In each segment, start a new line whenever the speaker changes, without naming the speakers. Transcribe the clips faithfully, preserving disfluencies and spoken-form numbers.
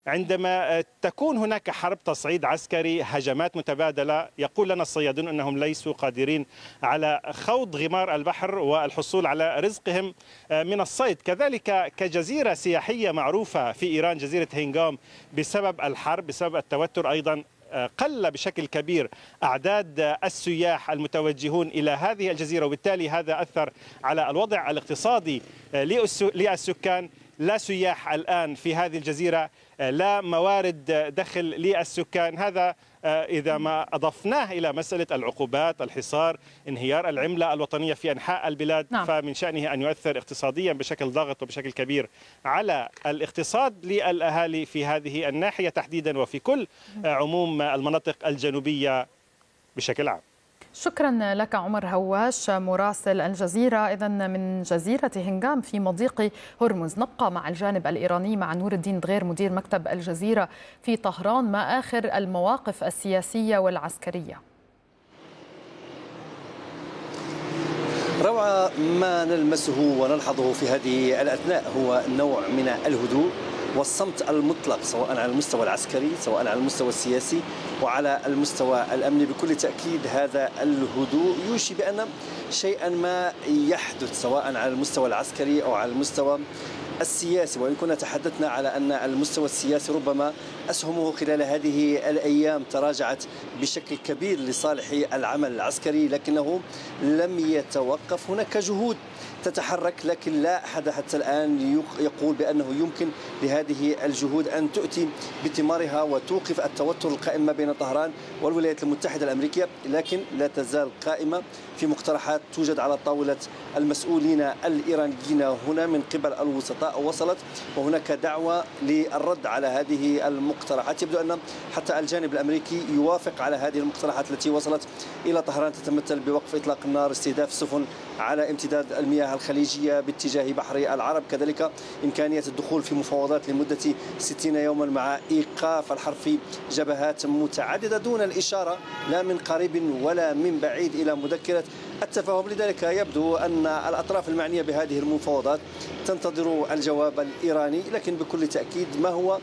عندما تكون هناك حرب تصعيد عسكري، هجمات متبادلة، يقول لنا الصيادون أنهم ليسوا قادرين على خوض غمار البحر والحصول على رزقهم من الصيد. كذلك كجزيرة سياحية معروفة في إيران، جزيرة هينغام، بسبب الحرب، بسبب التوتر أيضا قل بشكل كبير أعداد السياح المتوجهون إلى هذه الجزيرة، وبالتالي هذا أثر على الوضع الاقتصادي للسكان. لا سياح الآن في هذه الجزيرة، لا موارد دخل للسكان. هذا إذا ما أضفناه إلى مسألة العقوبات، الحصار، انهيار العملة الوطنية في أنحاء البلاد،
نعم.
فمن شأنه أن يؤثر اقتصاديا بشكل ضاغط وبشكل كبير على الاقتصاد للأهالي في هذه الناحية تحديدا، وفي كل عموم المناطق الجنوبية بشكل عام.
شكرا لك عمر هواش مراسل الجزيرة. إذن من جزيرة هنغام في مضيق هرمز نبقى مع الجانب الإيراني مع نور الدين دغير مدير مكتب الجزيرة في طهران. ما آخر المواقف السياسية والعسكرية؟
روعة، ما نلمسه ونلحظه في هذه الأثناء هو نوع من الهدوء والصمت المطلق، سواء على المستوى العسكري، سواء على المستوى السياسي، وعلى المستوى الأمني. بكل تأكيد هذا الهدوء يوشي بأن شيئا ما يحدث، سواء على المستوى العسكري أو على المستوى السياسي. وإن كنا تحدثنا على أن المستوى السياسي ربما أسهمه خلال هذه الأيام تراجعت بشكل كبير لصالح العمل العسكري، لكنه لم يتوقف. هناك جهود تتحرك، لكن لا أحد حتى الآن يقول بأنه يمكن لهذه الجهود أن تؤتي بثمارها وتوقف التوتر القائم ما بين طهران والولايات المتحدة الأمريكية، لكن لا تزال قائمة في مقترحات توجد على طاولة المسؤولين الإيرانيين هنا من قبل الوسطاء وصلت، وهناك دعوة للرد على هذه المقترحات. يبدو أن حتى الجانب الأمريكي يوافق على هذه المقترحات التي وصلت إلى طهران، تتمثل بوقف إطلاق النار، استهداف السفن على امتداد المياه الخليجية باتجاه بحر العرب، كذلك إمكانية الدخول في مفاوضات لمدة ستين يوما مع إيقاف الحرب في جبهات متعددة دون الإشارة لا من قريب ولا من بعيد إلى مذكرة التفاهم. لذلك يبدو أن الأطراف المعنية بهذه المفاوضات تنتظر الجواب الإيراني، لكن بكل تأكيد ما هو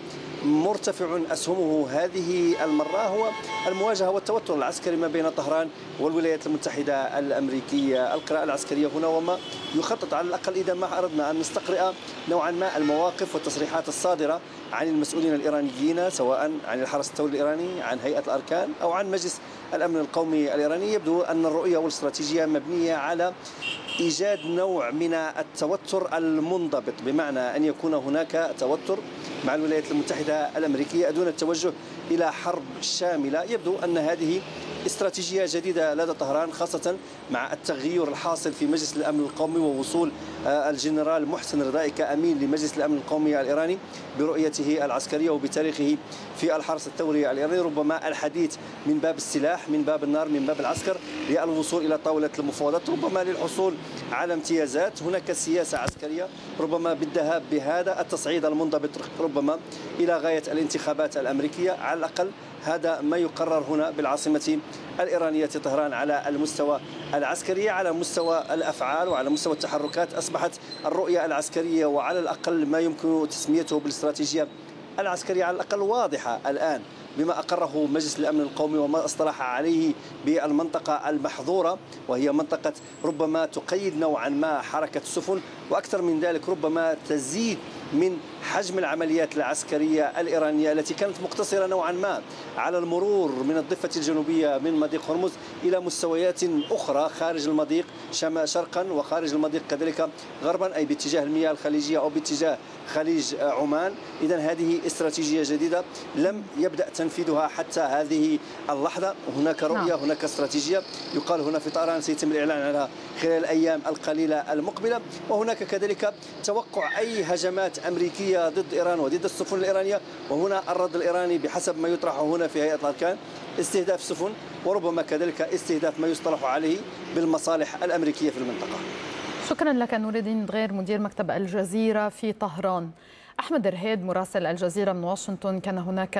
مرتفع أسهمه هذه المرة هو المواجهة والتوتر العسكري ما بين طهران والولايات المتحدة الأمريكية. القراءة العسكرية هنا وما يخطط على الأقل إذا ما أردنا أن نستقرئ نوعا ما المواقف والتصريحات الصادرة عن المسؤولين الإيرانيين، سواء عن الحرس الثوري الإيراني، عن هيئة الأركان، أو عن مجلس الأمن القومي الإيراني. يبدو أن الرؤية والاستراتيجية مبنية على إيجاد نوع من التوتر المنضبط، بمعنى أن يكون هناك توتر مع الولايات المتحدة الأمريكية دون التوجه إلى حرب شاملة. يبدو أن هذه استراتيجية جديدة لدى طهران، خاصة مع التغيير الحاصل في مجلس الأمن القومي ووصول الجنرال محسن رضائي كأمين لمجلس الأمن القومي الإيراني برؤيته العسكرية وبتاريخه في الحرس الثوري الإيراني. ربما الحديث من باب السلاح، من باب النار، من باب العسكر للوصول إلى طاولة المفاوضات، ربما للحصول على امتيازات. هناك سياسة عسكرية ربما بالذهاب بهذا التصعيد المنضبط ربما إلى غاية الانتخابات الأمريكية. على الأقل هذا ما يقرر هنا بالعاصمة الإيرانية طهران على المستوى العسكري. على مستوى الأفعال وعلى مستوى التحركات أصبحت الرؤية العسكرية وعلى الأقل ما يمكن تسميته بالاستراتيجية العسكرية على الأقل واضحة الآن، بما أقره مجلس الأمن القومي وما اصطلح عليه بالمنطقة المحظورة، وهي منطقة ربما تقيد نوعا ما حركة السفن، وأكثر من ذلك ربما تزيد من حجم العمليات العسكرية الإيرانية التي كانت مقتصرة نوعا ما على المرور من الضفة الجنوبية من مضيق هرمز إلى مستويات أخرى خارج المضيق شمال شرقا وخارج المضيق كذلك غربا، أي باتجاه المياه الخليجية أو باتجاه خليج عمان. إذا هذه استراتيجية جديدة لم يبدأ تنفيذها حتى هذه اللحظة. هناك رؤية، هناك استراتيجية يقال هنا في طهران سيتم الإعلان عنها خلال الأيام القليلة المقبلة. وهناك كذلك توقع أي هجمات أمريكية ضد إيران وضد السفن الإيرانية، وهنا الرد الإيراني بحسب ما يطرح هنا في هيئة الأركان استهداف سفن، وربما كذلك استهداف ما يصطلح عليه بالمصالح الأمريكية في المنطقة.
شكرا لك نور الدين دغير مدير مكتب الجزيرة في طهران. أحمد رهيد مراسل الجزيرة من واشنطن. كان هناك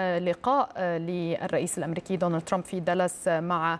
لقاء للرئيس الأمريكي دونالد ترامب في دالاس مع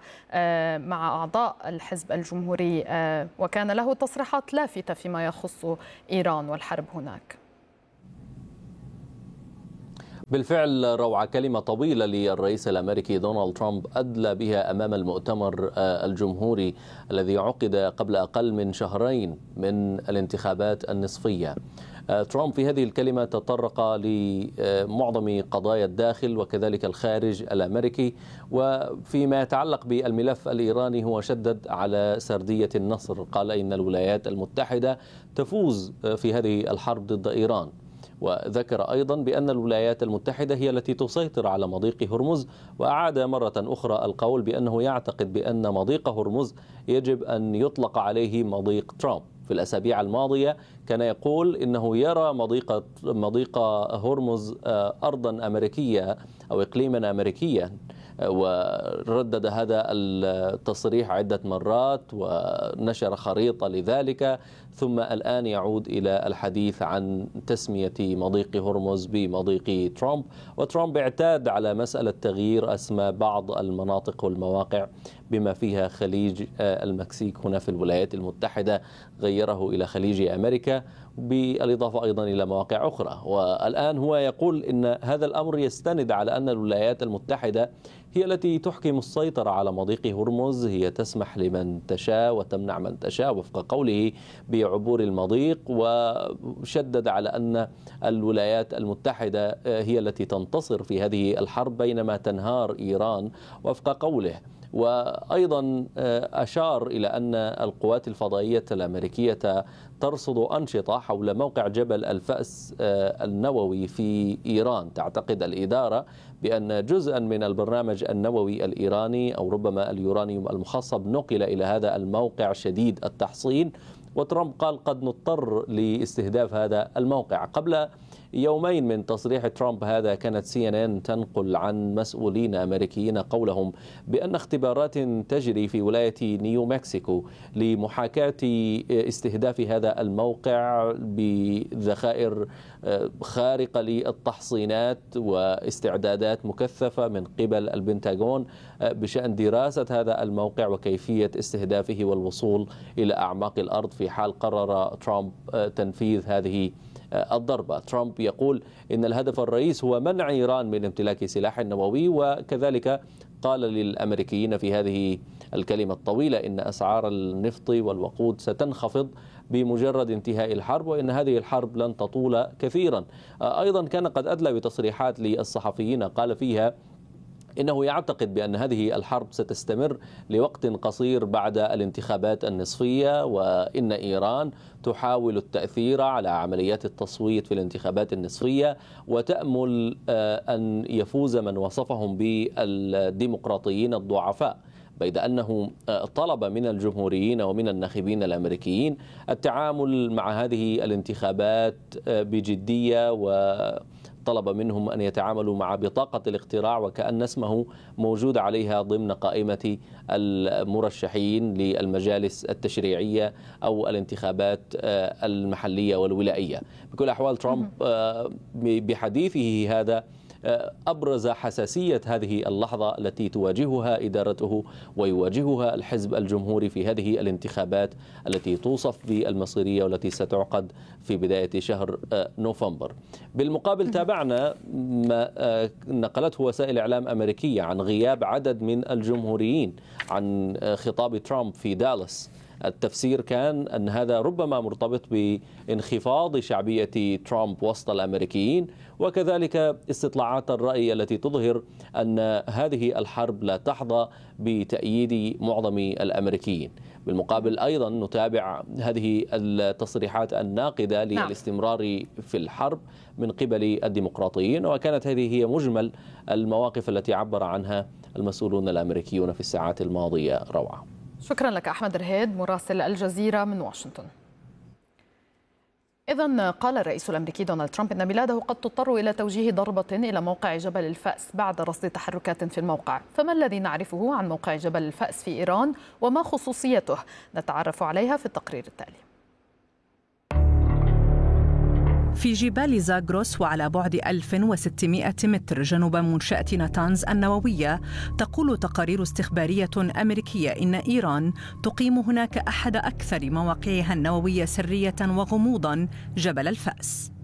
مع أعضاء الحزب الجمهوري، وكان له تصريحات لافتة فيما يخص إيران والحرب هناك.
بالفعل روعة، كلمة طويلة للرئيس الأمريكي دونالد ترامب أدلى بها أمام المؤتمر الجمهوري الذي عقد قبل أقل من شهرين من الانتخابات النصفية. ترامب في هذه الكلمة تطرق لمعظم قضايا الداخل وكذلك الخارج الأمريكي، وفيما يتعلق بالملف الإيراني هو شدد على سردية النصر، قال إن الولايات المتحدة تفوز في هذه الحرب ضد إيران، وذكر أيضا بأن الولايات المتحدة هي التي تسيطر على مضيق هرمز، وأعاد مرة أخرى القول بأنه يعتقد بأن مضيق هرمز يجب أن يطلق عليه مضيق ترامب. في الأسابيع الماضية كان يقول إنه يرى مضيق مضيق هرمز أرضا أمريكية أو إقليما أمريكيا، وردد هذا التصريح عدة مرات ونشر خريطة لذلك، ثم الآن يعود إلى الحديث عن تسمية مضيق هرمز بمضيق ترامب. وترامب اعتاد على مسألة تغيير أسماء بعض المناطق والمواقع بما فيها خليج المكسيك هنا في الولايات المتحدة، غيره إلى خليج أمريكا، بالإضافة أيضا إلى مواقع أخرى. والآن هو يقول إن هذا الأمر يستند على أن الولايات المتحدة هي التي تحكم السيطرة على مضيق هرمز، هي تسمح لمن تشاء وتمنع من تشاء وفق قوله بعبور المضيق، وشدد على أن الولايات المتحدة هي التي تنتصر في هذه الحرب بينما تنهار إيران وفق قوله. وأيضا أشار إلى أن القوات الفضائية الأمريكية ترصد أنشطة حول موقع جبل الفأس النووي في إيران. تعتقد الإدارة بأن جزءا من البرنامج النووي الإيراني أو ربما اليورانيوم المخصب نقل إلى هذا الموقع شديد التحصين، وترامب قال قد نضطر لاستهداف هذا الموقع. قبل يومين من تصريح ترامب هذا كانت سي إن إن تنقل عن مسؤولين أمريكيين قولهم بأن اختبارات تجري في ولاية نيو مكسيكو لمحاكاة استهداف هذا الموقع بذخائر خارقة للتحصينات واستعدادات مكثفة من قبل البنتاغون بشأن دراسة هذا الموقع وكيفية استهدافه والوصول إلى أعماق الأرض في حال قرر ترامب تنفيذ هذه الضربة. ترامب يقول إن الهدف الرئيس هو منع إيران من امتلاك سلاح نووي، وكذلك قال للأمريكيين في هذه الكلمة الطويلة إن أسعار النفط والوقود ستنخفض بمجرد انتهاء الحرب، وإن هذه الحرب لن تطول كثيرا. أيضا كان قد أدلى بتصريحات للصحفيين قال فيها إنه يعتقد بأن هذه الحرب ستستمر لوقت قصير بعد الانتخابات النصفية، وإن إيران تحاول التأثير على عمليات التصويت في الانتخابات النصفية وتأمل أن يفوز من وصفهم بالديمقراطيين الضعفاء، بيد أنه طلب من الجمهوريين ومن الناخبين الأمريكيين التعامل مع هذه الانتخابات بجدية، وطلب منهم أن يتعاملوا مع بطاقة الاقتراع وكأن اسمه موجود عليها ضمن قائمة المرشحين للمجالس التشريعية أو الانتخابات المحلية والولائية. بكل الأحوال ترامب بحديثه هذا أبرز حساسية هذه اللحظة التي تواجهها إدارته ويواجهها الحزب الجمهوري في هذه الانتخابات التي توصف بالمصيرية والتي ستعقد في بداية شهر نوفمبر. بالمقابل تابعنا ما نقلته وسائل إعلام أمريكية عن غياب عدد من الجمهوريين عن خطاب ترامب في دالاس. التفسير كان أن هذا ربما مرتبط بانخفاض شعبية ترامب وسط الأمريكيين، وكذلك استطلاعات الرأي التي تظهر أن هذه الحرب لا تحظى بتأييد معظم الأمريكيين. بالمقابل أيضا نتابع هذه التصريحات الناقدة للاستمرار في الحرب من قبل الديمقراطيين، وكانت هذه هي مجمل المواقف التي عبر عنها المسؤولون الأمريكيون في الساعات الماضية. روعة.
شكرا لك أحمد رهيد مراسل الجزيرة من واشنطن. إذن قال الرئيس الأمريكي دونالد ترامب أن بلاده قد تضطر إلى توجيه ضربة إلى موقع جبل الفأس بعد رصد تحركات في الموقع. فما الذي نعرفه عن موقع جبل الفأس في إيران وما خصوصيته؟ نتعرف عليها في التقرير التالي.
في جبال زاغروس وعلى بعد ألف وستمائة متر جنوب منشأة ناتانز النووية، تقول تقارير استخبارية أمريكية إن إيران تقيم هناك أحد أكثر مواقعها النووية سرية وغموضاً، جبل الفأس.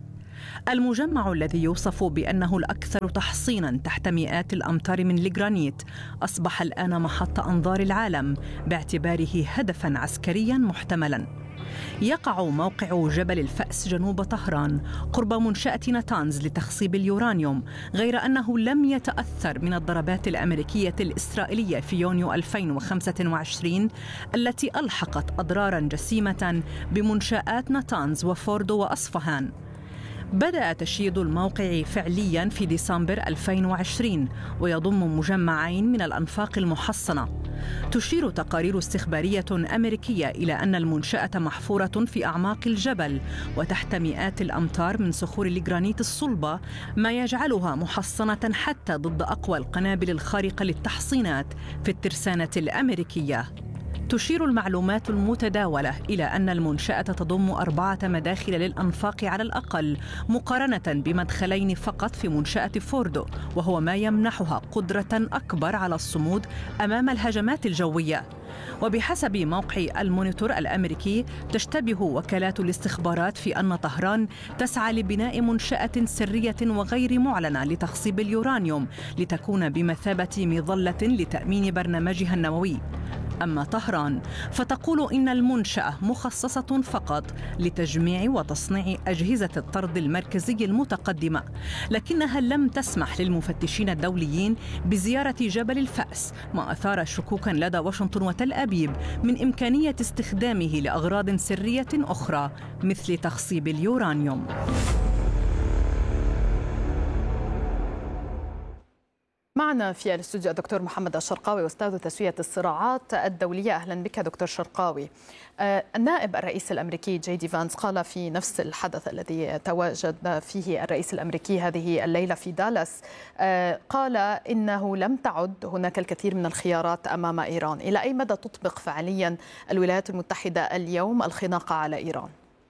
المجمع الذي يوصف بأنه الأكثر تحصيناً تحت مئات الأمتار من الجرانيت أصبح الآن محط أنظار العالم باعتباره هدفاً عسكرياً محتملاً. يقع موقع جبل الفأس جنوب طهران قرب منشأة ناتانز لتخصيب اليورانيوم، غير أنه لم يتأثر من الضربات الأمريكية الإسرائيلية في يونيو ألفين وخمسة وعشرين التي ألحقت أضراراً جسيمة بمنشآت ناتانز وفوردو وأصفهان. بدأ تشييد الموقع فعلياً في ديسمبر ألفين وعشرين ويضم مجمعين من الأنفاق المحصنة. تشير تقارير استخبارية أمريكية إلى أن المنشأة محفورة في أعماق الجبل وتحت مئات الأمتار من صخور الجرانيت الصلبة، ما يجعلها محصنة حتى ضد أقوى القنابل الخارقة للتحصينات في الترسانة الأمريكية. تشير المعلومات المتداولة إلى أن المنشأة تضم أربعة مداخل للأنفاق على الأقل، مقارنة بمدخلين فقط في منشأة فوردو، وهو ما يمنحها قدرة أكبر على الصمود أمام الهجمات الجوية. وبحسب موقع المونيتور الأمريكي، تشتبه وكالات الاستخبارات في أن طهران تسعى لبناء منشأة سرية وغير معلنة لتخصيب اليورانيوم لتكون بمثابة مظلة لتأمين برنامجها النووي. أما طهران فتقول إن المنشأة مخصصة فقط لتجميع وتصنيع أجهزة الطرد المركزي المتقدمة، لكنها لم تسمح للمفتشين الدوليين بزيارة جبل الفأس، ما أثار شكوكا لدى واشنطن وتل أبيب من إمكانية استخدامه لأغراض سرية أخرى مثل تخصيب اليورانيوم.
معنا في الاستوديو الدكتور محمد الشرقاوي، أستاذ تسوية الصراعات الدولية. أهلا بك دكتور شرقاوي. النائب الرئيس الأمريكي جي دي فانس قال في نفس الحدث الذي تواجد فيه الرئيس الأمريكي هذه الليلة في دالاس، قال إنه لم تعد هناك الكثير من الخيارات أمام إيران. إلى أي مدى تطبق فعليا الولايات المتحدة اليوم الخناقة على إيران؟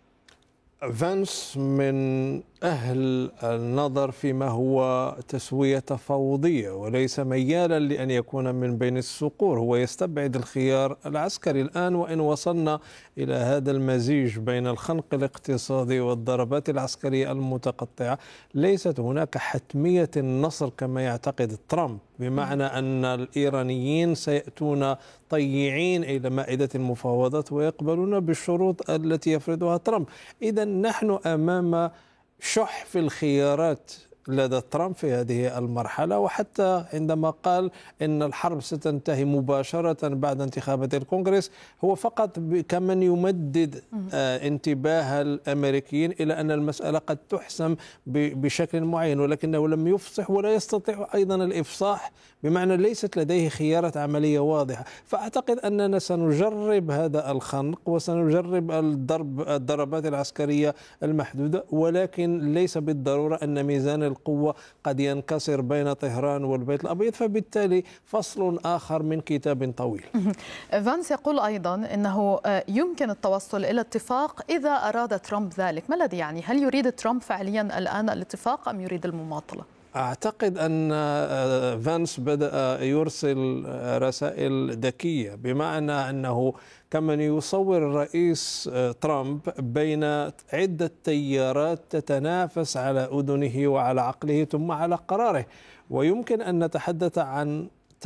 فانس من أهل النظر فيما هو تسوية تفاوضية وليس ميالا لأن يكون من بين الصقور. هو يستبعد الخيار العسكري الآن، وإن وصلنا إلى هذا المزيج بين الخنق الاقتصادي والضربات العسكرية المتقطعة، ليست هناك حتمية النصر كما يعتقد ترامب، بمعنى أن الإيرانيين سيأتون طيعين إلى مائدة المفاوضات ويقبلون بالشروط التي يفرضها ترامب. إذا نحن أمام شح في الخيارات لدى ترامب في هذه المرحلة. وحتى عندما قال إن الحرب ستنتهي مباشرة بعد انتخابات الكونغرس، هو فقط كمن يمدد آه انتباه الأمريكيين إلى أن المسألة قد تحسم بشكل معين، ولكنه لم يفصح ولا يستطيع أيضا الإفصاح، بمعنى ليست لديه خيارات عملية واضحة. فأعتقد أننا سنجرب هذا الخنق وسنجرب الضرب الضربات العسكرية المحدودة، ولكن ليس بالضرورة أن ميزان القوة قد ينكسر بين طهران والبيت الأبيض، فبالتالي فصل آخر من كتاب طويل.
فانس يقول أيضا أنه يمكن التوصل إلى اتفاق إذا أراد ترامب ذلك. ما الذي يعني؟ هل يريد ترامب فعليا الآن الاتفاق أم يريد المماطلة؟
أعتقد أن فانس بدأ يرسل رسائل ذكية، بمعنى أنه كمن يصور الرئيس ترامب بين عدة تيارات تتنافس على أذنه وعلى عقله ثم على قراره، ويمكن أن نتحدث عن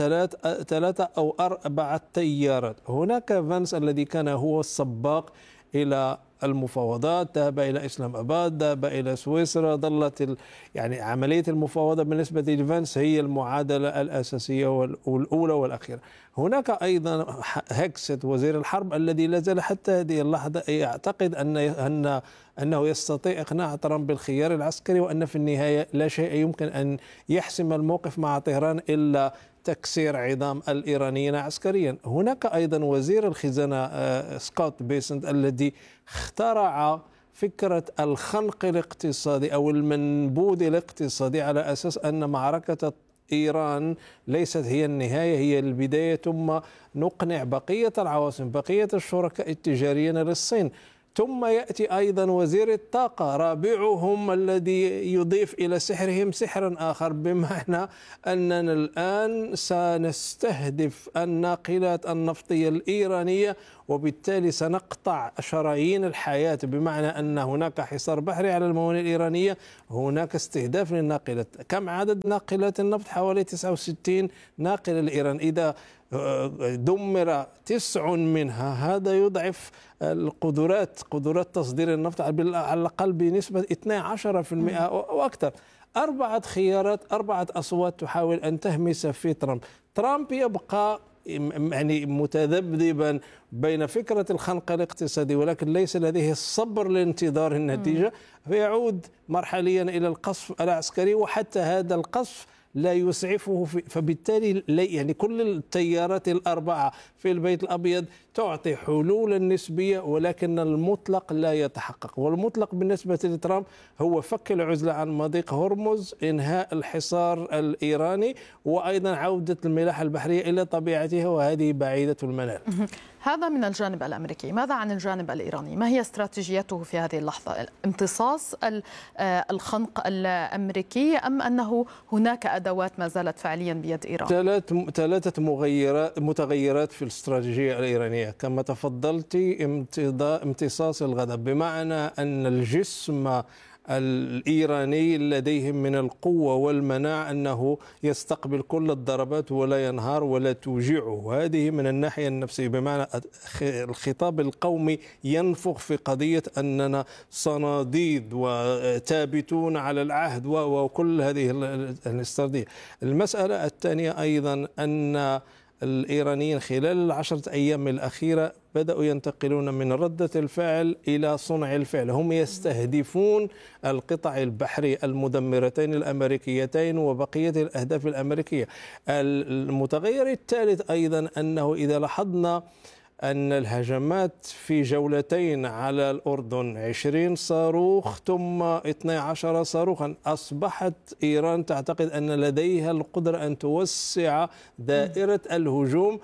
ثلاثة أو أربعة تيارات. هناك فانس الذي كان هو السباق إلى المفاوضات، ذهب إلى إسلام أباد، ذهب إلى سويسرا، ظلت ال... يعني عملية المفاوضة بالنسبة لفانس هي المعادلة الأساسية والأولى والأخيرة. هناك أيضا هيكست وزير الحرب الذي لا زال حتى هذه اللحظة يعتقد أن أن أنه يستطيع إقناع ترامب بالخيار العسكري، وأن في النهاية لا شيء يمكن أن يحسم الموقف مع طهران إلا تكسير عظام الإيرانيين عسكريا. هناك أيضا وزير الخزانة سكوت بيسنت الذي اخترع فكرة الخنق الاقتصادي أو المنبوذ الاقتصادي، على أساس أن معركة إيران ليست هي النهاية، هي البداية، ثم نقنع بقية العواصم بقية الشركاء التجاريين للصين. ثم يأتي أيضا وزير الطاقة رابعهم الذي يضيف إلى سحرهم سحرا آخر، بمعنى أننا الآن سنستهدف الناقلات النفطية الإيرانية وبالتالي سنقطع شرايين الحياة، بمعنى أن هناك حصار بحري على الموانئ الإيرانية، هناك استهداف للناقلات. كم عدد ناقلات النفط؟ حوالي تسعة وستين ناقلة لإيران. إذا دمر تسع منها هذا يضعف القدرات قدرات تصدير النفط على الأقل بنسبة اثني عشر بالمئة وأكثر. أربعة خيارات، أربعة أصوات تحاول أن تهمس في ترامب. ترامب يبقى يعني متذبذبا بين فكرة الخنق الاقتصادي ولكن ليس لديه الصبر لانتظار النتيجة، فيعود مرحليا إلى القصف العسكري، وحتى هذا القصف لا يسعفه. فبالتالي يعني كل التيارات الأربعة في البيت الأبيض تعطي حلولا نسبية، ولكن المطلق لا يتحقق. والمطلق بالنسبة لترامب هو فك العزلة عن مضيق هرمز، إنهاء الحصار الإيراني، وأيضا عودة الملاحة البحرية إلى طبيعتها، وهذه بعيدة المنال.
هذا من الجانب الأمريكي. ماذا عن الجانب الإيراني؟ ما هي استراتيجيته في هذه اللحظة؟ امتصاص الخنق الأمريكي أم أنه هناك أدوات ما زالت فعليا بيد إيران؟
ثلاث ثلاثة مغيرات متغيرات في الاستراتيجية الإيرانية كما تفضلت. امتصاص الغضب، بمعنى أن الجسم الإيراني لديهم من القوة والمناعة أنه يستقبل كل الضربات ولا ينهار ولا توجعه. هذه من الناحية النفسية، بمعنى الخطاب القومي ينفخ في قضية أننا صناديد وثابتون على العهد وكل هذه الاستراتيجية. المسألة الثانية أيضا أن الإيرانيين خلال العشرة أيام الأخيرة بدأوا ينتقلون من ردة الفعل إلى صنع الفعل. هم يستهدفون القطع البحرية المدمرتين الأمريكيتين وبقية الأهداف الأمريكية. المتغير الثالث أيضا أنه إذا لاحظنا أن الهجمات في جولتين على الأردن عشرين صاروخ ثم اثني عشر صاروخا، أصبحت إيران تعتقد أن لديها القدرة أن توسع دائرة الهجوم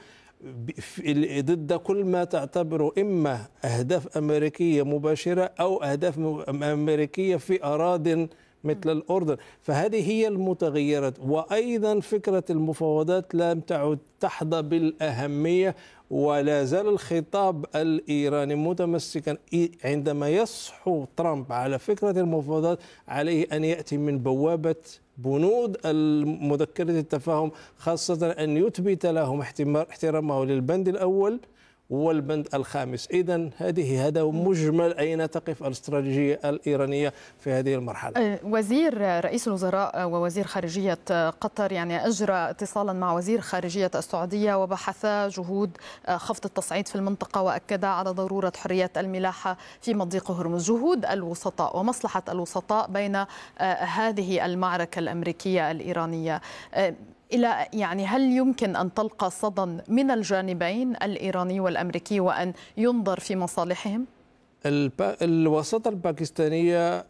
ضد كل ما تعتبره إما أهداف أمريكية مباشرة أو أهداف أمريكية في أراضٍ مثل الأردن. فهذه هي المتغيرات. وأيضا فكرة المفاوضات لم تعد تحظى بالأهمية، ولا زال الخطاب الإيراني متمسكا. عندما يصحو ترامب على فكرة المفاوضات عليه أن يأتي من بوابة بنود مذكرة التفاهم، خاصة أن يثبت لهم احترامه للبند الأول والبند الخامس. إذن هذه هذا مجمل أين تقف الاستراتيجية الإيرانية في هذه المرحلة.
وزير رئيس الوزراء ووزير خارجية قطر يعني أجرى اتصالا مع وزير خارجية السعودية وبحثا جهود خفض التصعيد في المنطقة، وأكدا على ضرورة حرية الملاحة في مضيق هرمز. جهود الوسطاء ومصلحة الوسطاء بين هذه المعركة الأمريكية الإيرانية، إلى يعني هل يمكن أن تلقى صدى من الجانبين الإيراني والأمريكي وأن ينظر في مصالحهم؟
الوساطة الباكستانية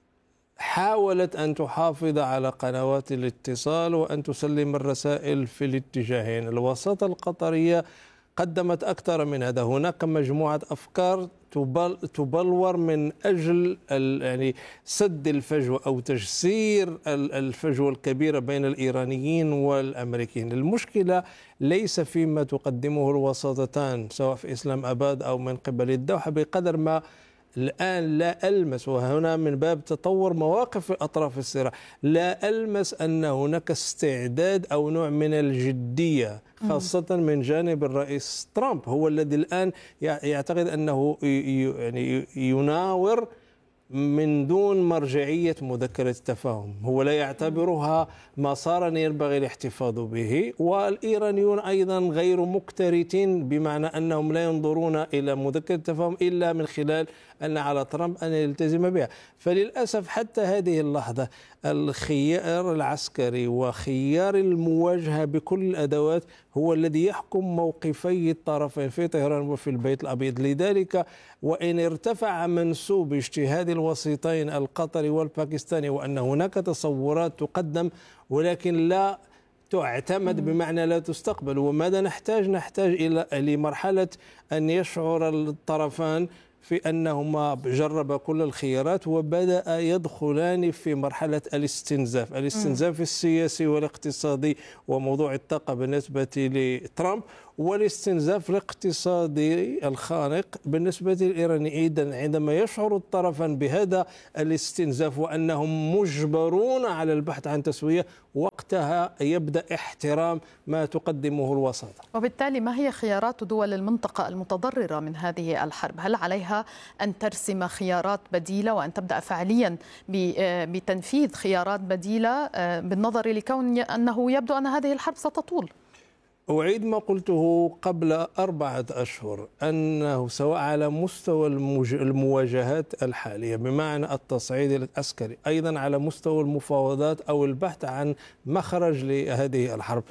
حاولت أن تحافظ على قنوات الاتصال وأن تسلم الرسائل في الاتجاهين. الوساطة القطرية قدمت أكثر من هذا. هناك مجموعة أفكار تبلور من أجل يعني سد الفجوة أو تجسير الفجوة الكبيرة بين الإيرانيين والأمريكيين. المشكلة ليس فيما تقدمه الوساطتان سواء في إسلام أباد أو من قبل الدوحة، بقدر ما الآن لا ألمس، وهنا من باب تطور مواقف أطراف الصراع، لا ألمس أن هناك استعداد أو نوع من الجدية خاصة من جانب الرئيس ترامب. هو الذي الآن يعتقد أنه يعني يناور من دون مرجعية مذكرة التفاهم. هو لا يعتبرها مسارا ينبغي الاحتفاظ به. والإيرانيون أيضا غير مكترثين، بمعنى أنهم لا ينظرون إلى مذكرة التفاهم إلا من خلال أن على ترامب أن يلتزم بها. فللأسف حتى هذه اللحظة الخيار العسكري وخيار المواجهة بكل الأدوات هو الذي يحكم موقفي الطرفين في طهران وفي البيت الأبيض. لذلك وإن ارتفع منسوب اجتهاد الوسيطين القطري والباكستاني وأن هناك تصورات تقدم ولكن لا تعتمد، بمعنى لا تستقبل. وماذا نحتاج؟ نحتاج إلى لمرحلة أن يشعر الطرفان في أنهما جرب كل الخيارات وبدأ يدخلان في مرحلة الاستنزاف الاستنزاف السياسي والاقتصادي وموضوع الطاقة بالنسبة لترامب، والاستنزاف الاقتصادي الخانق بالنسبة للإيران. إذن عندما يشعر الطرفان بهذا الاستنزاف وأنهم مجبرون على البحث عن تسوية، وقتها يبدأ احترام ما تقدمه الوساطة.
وبالتالي ما هي خيارات دول المنطقة المتضررة من هذه الحرب؟ هل عليها أن ترسم خيارات بديلة وأن تبدأ فعليا بتنفيذ خيارات بديلة بالنظر لكون أنه يبدو أن هذه الحرب ستطول؟
أعيد ما قلته قبل أربعة أشهر، أنه سواء على مستوى المواجهات الحالية بمعنى التصعيد العسكري، أيضا على مستوى المفاوضات أو البحث عن مخرج لهذه الحرب،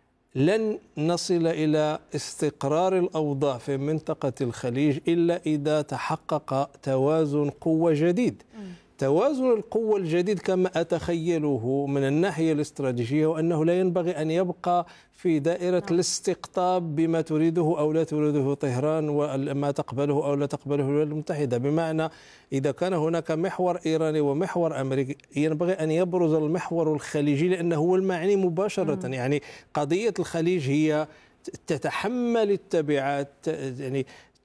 لن نصل إلى استقرار الأوضاع في منطقة الخليج إلا إذا تحقق توازن قوة جديد. توازن القوة الجديد كما أتخيله من الناحية الاستراتيجية، وأنه لا ينبغي أن يبقى في دائرة الاستقطاب بما تريده أو لا تريده طهران وما تقبله أو لا تقبله الولايات المتحدة. بمعنى إذا كان هناك محور إيراني ومحور أمريكي، ينبغي أن يبرز المحور الخليجي لأنه هو المعني مباشرة. م. يعني قضية الخليج هي تتحمل التبعات، يعني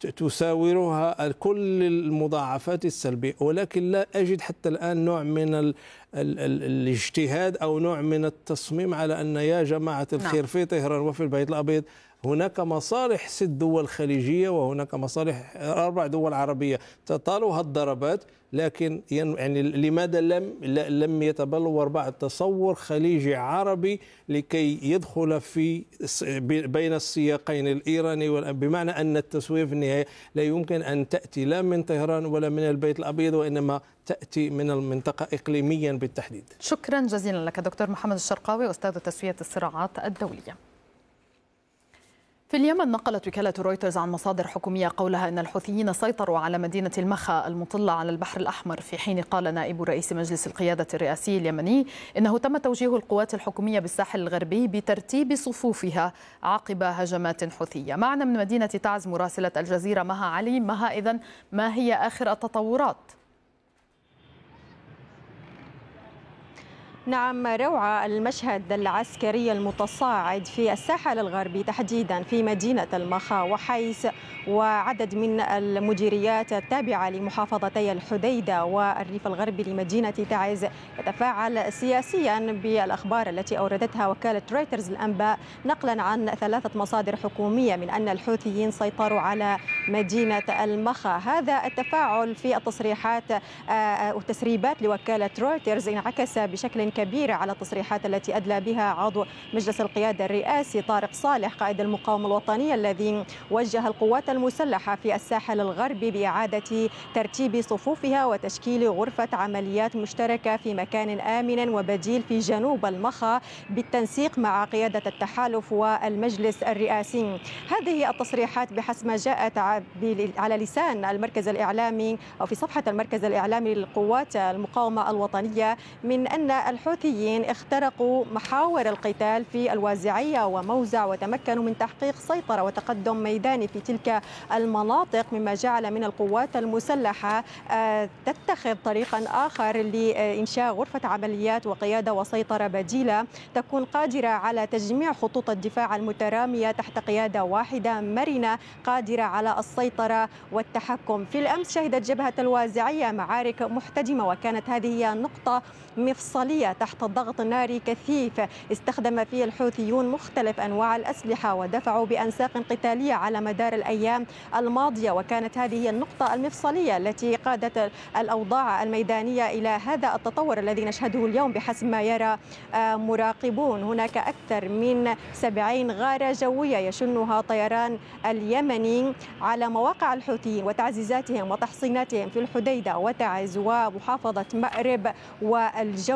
تساورها كل المضاعفات السلبية، ولكن لا أجد حتى الآن نوع من ال ال ال الاجتهاد أو نوع من التصميم على أن يا جماعة الخير في طهران وفي البيت الأبيض هناك مصالح ست دول خليجية وهناك مصالح أربع دول عربية تطالها الضربات، لكن يعني لماذا لم لم يتبلور بعد تصور خليجي عربي لكي يدخل في بين السياقين الإيراني، بمعنى أن التسوية في النهاية لا يمكن أن تأتي لا من طهران ولا من البيت الأبيض، وإنما تأتي من المنطقة إقليميا بالتحديد.
شكرا جزيلا لك دكتور محمد الشرقاوي، أستاذ تسوية الصراعات الدولية. في اليمن نقلت وكالة رويترز عن مصادر حكومية قولها أن الحوثيين سيطروا على مدينة المخا المطلة على البحر الأحمر، في حين قال نائب رئيس مجلس القيادة الرئاسي اليمني إنه تم توجيه القوات الحكومية بالساحل الغربي بترتيب صفوفها عقب هجمات حوثية. معنا من مدينة تعز مراسلة الجزيرة مها علي. مها، إذن ما هي آخر التطورات؟
نعم روعة، المشهد العسكري المتصاعد في الساحل الغربي تحديدا في مدينة المخا وحيس وعدد من المديريات التابعة لمحافظتي الحديدة والريف الغربي لمدينة تعز يتفاعل سياسيا بالأخبار التي أوردتها وكالة رويترز الأنباء نقلا عن ثلاثة مصادر حكومية من أن الحوثيين سيطروا على مدينة المخا. هذا التفاعل في التصريحات والتسريبات لوكالة رويترز انعكس بشكل كبير على التصريحات التي أدلى بها عضو مجلس القيادة الرئاسي طارق صالح قائد المقاومة الوطنية الذي وجه القوات المسلحة في الساحل الغربي بإعادة ترتيب صفوفها وتشكيل غرفة عمليات مشتركة في مكان آمن وبديل في جنوب المخا بالتنسيق مع قيادة التحالف والمجلس الرئاسي. هذه التصريحات بحسب ما جاءت على لسان المركز الإعلامي أو في صفحة المركز الإعلامي للقوات المقاومة الوطنية من أن الحوثيين اخترقوا محاور القتال في الوازعية وموزع وتمكنوا من تحقيق سيطرة وتقدم ميداني في تلك المناطق، مما جعل من القوات المسلحة تتخذ طريقا آخر لإنشاء غرفة عمليات وقيادة وسيطرة بديلة تكون قادرة على تجميع خطوط الدفاع المترامية تحت قيادة واحدة مرنة قادرة على السيطرة والتحكم. في الأمس شهدت جبهة الوازعية معارك محتدمة، وكانت هذه هي نقطة مفصلية تحت ضغط ناري كثيف استخدم فيه الحوثيون مختلف أنواع الأسلحة ودفعوا بأنساق قتالية على مدار الأيام الماضية، وكانت هذه هي النقطة المفصلية التي قادت الأوضاع الميدانية إلى هذا التطور الذي نشهده اليوم بحسب ما يرى مراقبون. هناك أكثر من سبعين غارة جوية يشنها طيران اليمني على مواقع الحوثيين وتعزيزاتهم وتحصيناتهم في الحديدة وتعز ومحافظة مأرب والجوف، والوضع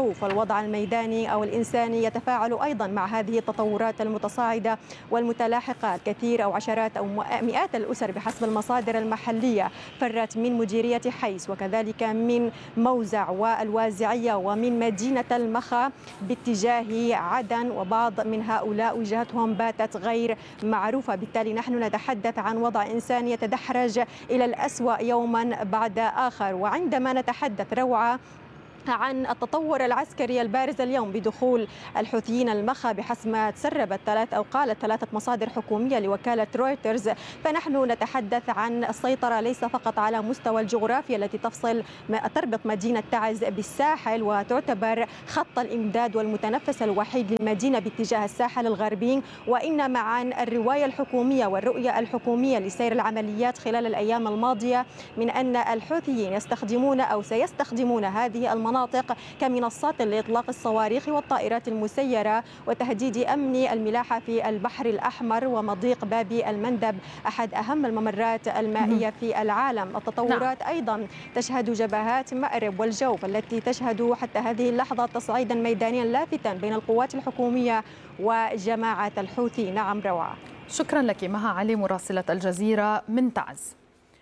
الوضع الميداني أو الإنساني يتفاعل أيضا مع هذه التطورات المتصاعدة والمتلاحقة. كثير أو عشرات أو مئات الأسر بحسب المصادر المحلية فرت من مديرية حيس وكذلك من موزع والوازعية ومن مدينة المخا باتجاه عدن، وبعض من هؤلاء وجهتهم باتت غير معروفة. بالتالي نحن نتحدث عن وضع إنساني يتدحرج إلى الأسوأ يوما بعد آخر. وعندما نتحدث روعة عن التطور العسكري البارز اليوم بدخول الحوثيين المخا بحسب ما تسربت ثلاث أو قالت ثلاثة مصادر حكومية لوكالة رويترز، فنحن نتحدث عن السيطرة ليس فقط على مستوى الجغرافيا التي تفصل تربط مدينة تعز بالساحل وتعتبر خط الإمداد والمتنفس الوحيد للمدينة باتجاه الساحل الغربي، وإنما عن الرواية الحكومية والرؤية الحكومية لسير العمليات خلال الأيام الماضية من أن الحوثيين يستخدمون أو سيستخدمون هذه المناطق مناطق كمنصات لإطلاق الصواريخ والطائرات المسيرة وتهديد أمن الملاحة في البحر الأحمر ومضيق باب المندب أحد أهم الممرات المائية في العالم. التطورات أيضا تشهد جبهات مأرب والجوف التي تشهد حتى هذه اللحظة تصعيدا ميدانيا لافتا بين القوات الحكومية وجماعة الحوثي. نعم روعة.
شكرا لك مها علي مراسلة الجزيرة من تعز.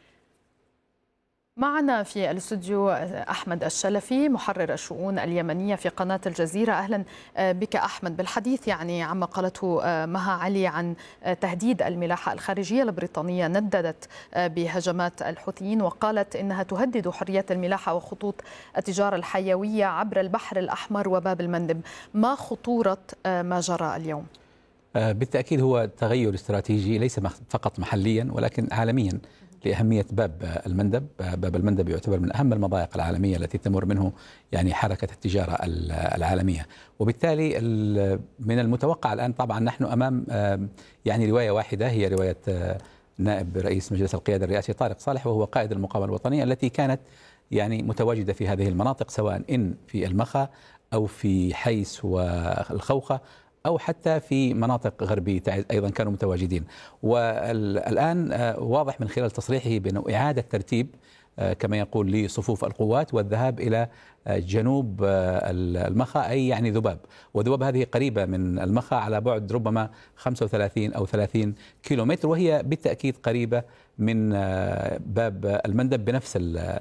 معنا في الاستوديو أحمد الشلفي محرر الشؤون اليمنية في قناة الجزيرة. أهلا بك أحمد. بالحديث يعني عما قالته مها علي عن تهديد الملاحة الخارجية البريطانية، نددت بهجمات الحوثيين وقالت إنها تهدد حرية الملاحة وخطوط التجارة الحيوية عبر البحر الأحمر وباب المندب. ما خطورة ما جرى اليوم؟
بالتأكيد هو تغير استراتيجي ليس فقط محليا ولكن عالميا لأهمية باب المندب. باب المندب يعتبر من أهم المضايق العالمية التي تمر منه يعني حركة التجارة العالمية، وبالتالي من المتوقع الآن طبعا نحن أمام يعني رواية واحدة، هي رواية نائب رئيس مجلس القيادة الرئاسي طارق صالح وهو قائد المقاومة الوطنية التي كانت يعني متواجدة في هذه المناطق سواء إن في المخا أو في حيس والخوخة أو حتى في مناطق غربية أيضا كانوا متواجدين. والآن واضح من خلال تصريحه بأنه إعادة ترتيب كما يقول لصفوف القوات والذهاب إلى جنوب المخا أي يعني ذباب، وذباب هذه قريبة من المخا على بعد ربما خمسة وثلاثين أو ثلاثين كيلومتر، وهي بالتأكيد قريبة من باب المندب بنفس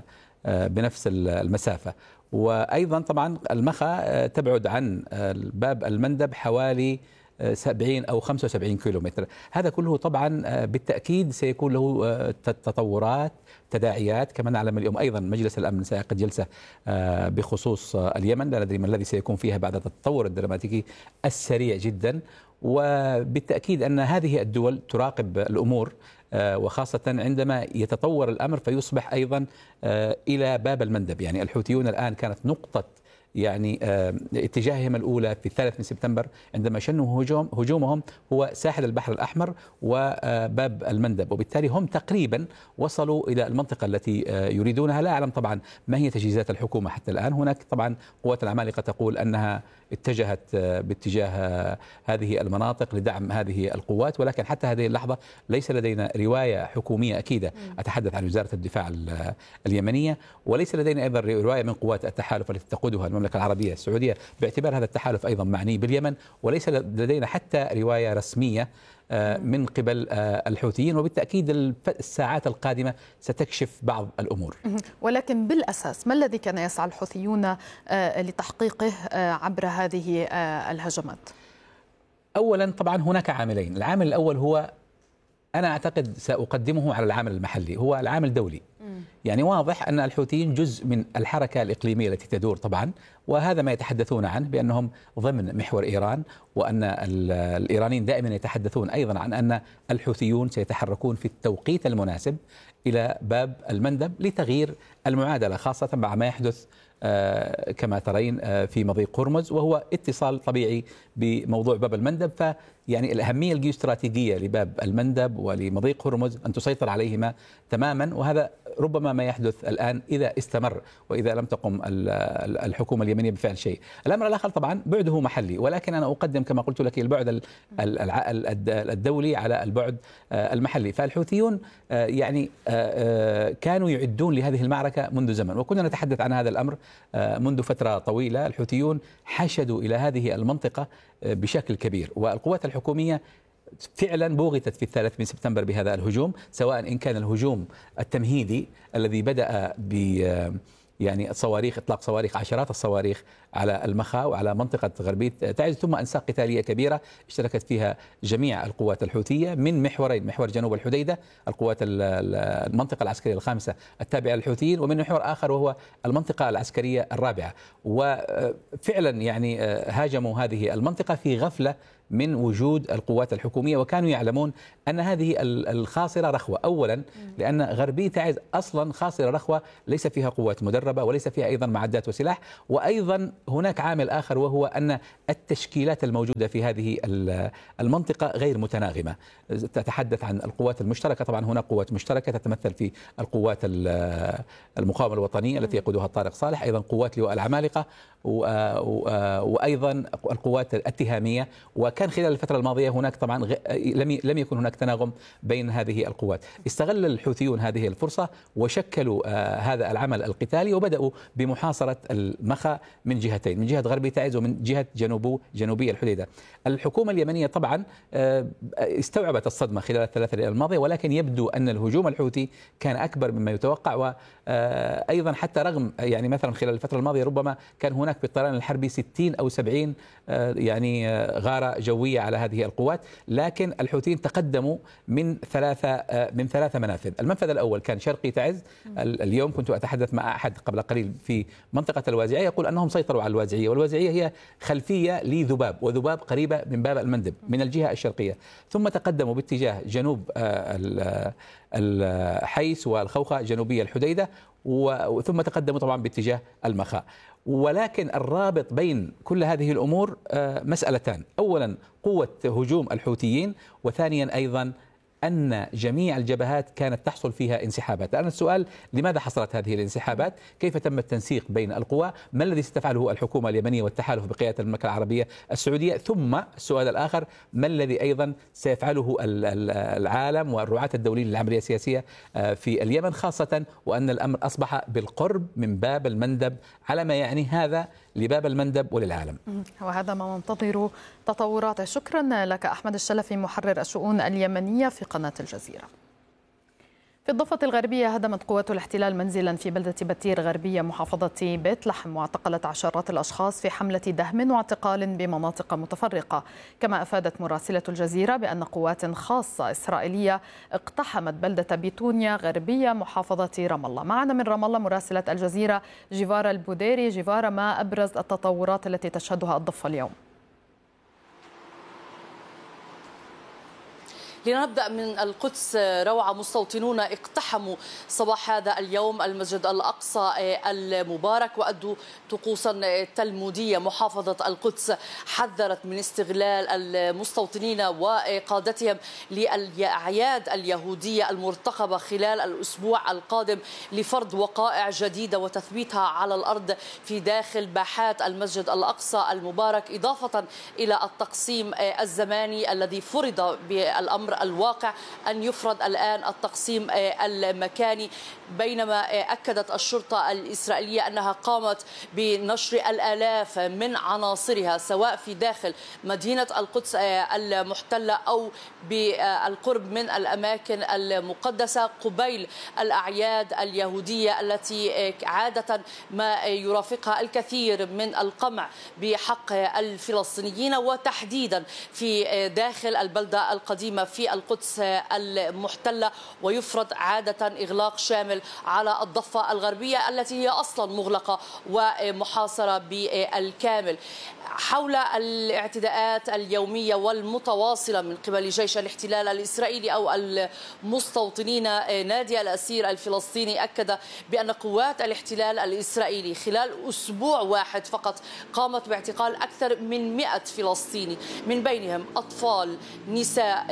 بنفس المسافة. وأيضا طبعا المخا تبعد عن باب المندب حوالي سبعين أو خمسة وسبعين كيلومتر. هذا كله طبعا بالتأكيد سيكون له تطورات تداعيات. كما نعلم اليوم أيضا مجلس الأمن سيعقد جلسة بخصوص اليمن، لا ندري ما الذي سيكون فيها بعد التطور الدراماتيكي السريع جدا. وبالتأكيد أن هذه الدول تراقب الأمور وخاصة عندما يتطور الأمر فيصبح أيضا إلى باب المندب. يعني الحوثيون الآن كانت نقطة يعني اتجاههم الأولى في الثالث من سبتمبر عندما شنوا هجوم هجومهم هو ساحل البحر الأحمر وباب المندب، وبالتالي هم تقريبا وصلوا إلى المنطقة التي يريدونها. لا أعلم طبعا ما هي تجهيزات الحكومة حتى الآن. هناك طبعا قوات العمالقة تقول أنها اتجهت باتجاه هذه المناطق لدعم هذه القوات، ولكن حتى هذه اللحظة ليس لدينا رواية حكومية أكيدة. أتحدث عن وزارة الدفاع اليمنية، وليس لدينا أيضا رواية من قوات التحالف التي تقودها المملكة العربية السعودية باعتبار هذا التحالف أيضا معني باليمن، وليس لدينا حتى رواية رسمية من قبل الحوثيين. وبالتأكيد الساعات القادمة ستكشف بعض الأمور.
ولكن بالأساس ما الذي كان يسعى الحوثيون لتحقيقه عبر هذه الهجمات؟
أولا طبعا هناك عاملين. العامل الأول هو أنا أعتقد سأقدمه على العامل المحلي، هو العامل الدولي. يعني واضح أن الحوثيين جزء من الحركة الإقليمية التي تدور طبعا، وهذا ما يتحدثون عنه بأنهم ضمن محور إيران، وأن الإيرانيين دائما يتحدثون أيضا عن أن الحوثيون سيتحركون في التوقيت المناسب إلى باب المندب لتغيير المعادلة، خاصة مع ما يحدث آه كما ترين آه في مضيق هرمز، وهو اتصال طبيعي بموضوع باب المندب. فيعني الأهمية الجيوستراتيجية لباب المندب ولمضيق هرمز أن تسيطر عليهما تماما، وهذا ربما ما يحدث الآن إذا استمر وإذا لم تقم الحكومة اليمنية بفعل شيء. الأمر الآخر طبعا بعده محلي، ولكن أنا أقدم كما قلت لك البعد الدولي على البعد المحلي. فالحوثيون يعني كانوا يعدون لهذه المعركة منذ زمن، وكنا نتحدث عن هذا الأمر منذ فترة طويلة الحوثيون حشدوا إلى هذه المنطقة بشكل كبير، والقوات الحكومية فعلا بوغتت في الثالث من سبتمبر بهذا الهجوم، سواء إن كان الهجوم التمهيدي الذي بدأ ب يعني الصواريخ، إطلاق صواريخ، عشرات الصواريخ على المخا وعلى منطقة غربية تعز، ثم أنساق قتالية كبيرة اشتركت فيها جميع القوات الحوثية من محورين: محور جنوب الحديدة القوات المنطقة العسكرية الخامسة التابعة للحوثيين، ومن محور آخر وهو المنطقة العسكرية الرابعة. وفعلا يعني هاجموا هذه المنطقة في غفلة من وجود القوات الحكومية، وكانوا يعلمون أن هذه الخاصرة رخوة. أولا لأن غربية تعز أصلا خاصرة رخوة، ليس فيها قوات مدربة وليس فيها أيضا معدات وسلاح، وأيضا هناك عامل آخر وهو أن التشكيلات الموجودة في هذه المنطقة غير متناغمة. تتحدث عن القوات المشتركة، طبعا هناك قوات مشتركة تتمثل في القوات المقاومة الوطنية التي يقودها طارق صالح، أيضا قوات لواء العمالقة، وأيضا القوات الاتهامية. وكان خلال الفترة الماضية هناك طبعا لم لم يكن هناك تناغم بين هذه القوات. استغل الحوثيون هذه الفرصة وشكلوا هذا العمل القتالي، وبدأوا بمحاصرة المخا من جهتين، من جهة غربي تعز ومن جهة جنوب جنوبية الحديدة. الحكومة اليمنية طبعا استوعبت الصدمة خلال الثلاثة أيام الماضية، ولكن يبدو أن الهجوم الحوثي كان أكبر مما يتوقع. وأيضا حتى رغم يعني مثلا خلال الفترة الماضية ربما كان هناك بالطيران الحربي ستين أو سبعين يعني غارة جوية على هذه القوات، لكن الحوثيين تقدموا من ثلاثة من ثلاثة منافذ. المنفذ الأول كان شرقي تعز. اليوم كنت أتحدث مع أحد قبل قليل في منطقة الوازعية يقول أنهم سيطروا على الوازعية، والوازعية هي خلفية لذباب، وذباب قريبة من باب المندب من الجهة الشرقية. ثم تقدموا باتجاه جنوب الحيس والخوخة جنوبية الحديدة، وثم تقدموا طبعا باتجاه المخا. ولكن الرابط بين كل هذه الأمور مسألتان: أولا قوة هجوم الحوثيين، وثانيا أيضا أن جميع الجبهات كانت تحصل فيها انسحابات. الآن السؤال: لماذا حصلت هذه الانسحابات؟ كيف تم التنسيق بين القوى؟ ما الذي ستفعله الحكومة اليمنية والتحالف بقيادة المملكة العربية السعودية؟ ثم السؤال الآخر: ما الذي أيضا سيفعله العالم والرعاة الدوليين للعملية السياسية في اليمن، خاصة وأن الأمر أصبح بالقرب من باب المندب، على ما يعني هذا لباب المندب وللعالم.
وهذا ما ننتظر تطوراته. شكرا لك أحمد الشلفي، محرر الشؤون اليمنية في قناة الجزيرة. في الضفة الغربية هدمت قوات الاحتلال منزلا في بلدة بتير غربية محافظة بيت لحم، واعتقلت عشرات الأشخاص في حملة دهم واعتقال بمناطق متفرقة. كما أفادت مراسلة الجزيرة بأن قوات خاصة إسرائيلية اقتحمت بلدة بيتونيا غربية محافظة رام الله. معنا من رام الله مراسلة الجزيرة جيفارا البوديري. جيفارا، ما أبرز التطورات التي تشهدها الضفة اليوم؟
لنبدأ من القدس. روعة مستوطنون اقتحموا صباح هذا اليوم المسجد الأقصى المبارك وأدوا طقوسا تلمودية. محافظة القدس حذرت من استغلال المستوطنين وقادتهم للأعياد اليهودية المرتقبة خلال الأسبوع القادم لفرض وقائع جديدة وتثبيتها على الأرض في داخل باحات المسجد الأقصى المبارك، إضافة إلى التقسيم الزماني الذي فرض بالأمر الواقع أن يفرض الآن التقسيم المكاني. بينما أكدت الشرطة الإسرائيلية أنها قامت بنشر الآلاف من عناصرها سواء في داخل مدينة القدس المحتلة أو بالقرب من الأماكن المقدسة قبيل الأعياد اليهودية التي عادة ما يرافقها الكثير من القمع بحق الفلسطينيين، وتحديدا في داخل البلدة القديمة في القدس المحتلة. ويفرض عادة إغلاق شامل على الضفة الغربية التي هي أصلا مغلقة ومحاصرة بالكامل. حول الاعتداءات اليومية والمتواصلة من قبل جيش الاحتلال الإسرائيلي أو المستوطنين، نادي الأسير الفلسطيني أكد بأن قوات الاحتلال الإسرائيلي خلال أسبوع واحد فقط قامت باعتقال أكثر من مئة فلسطيني، من بينهم أطفال، نساء، أسرى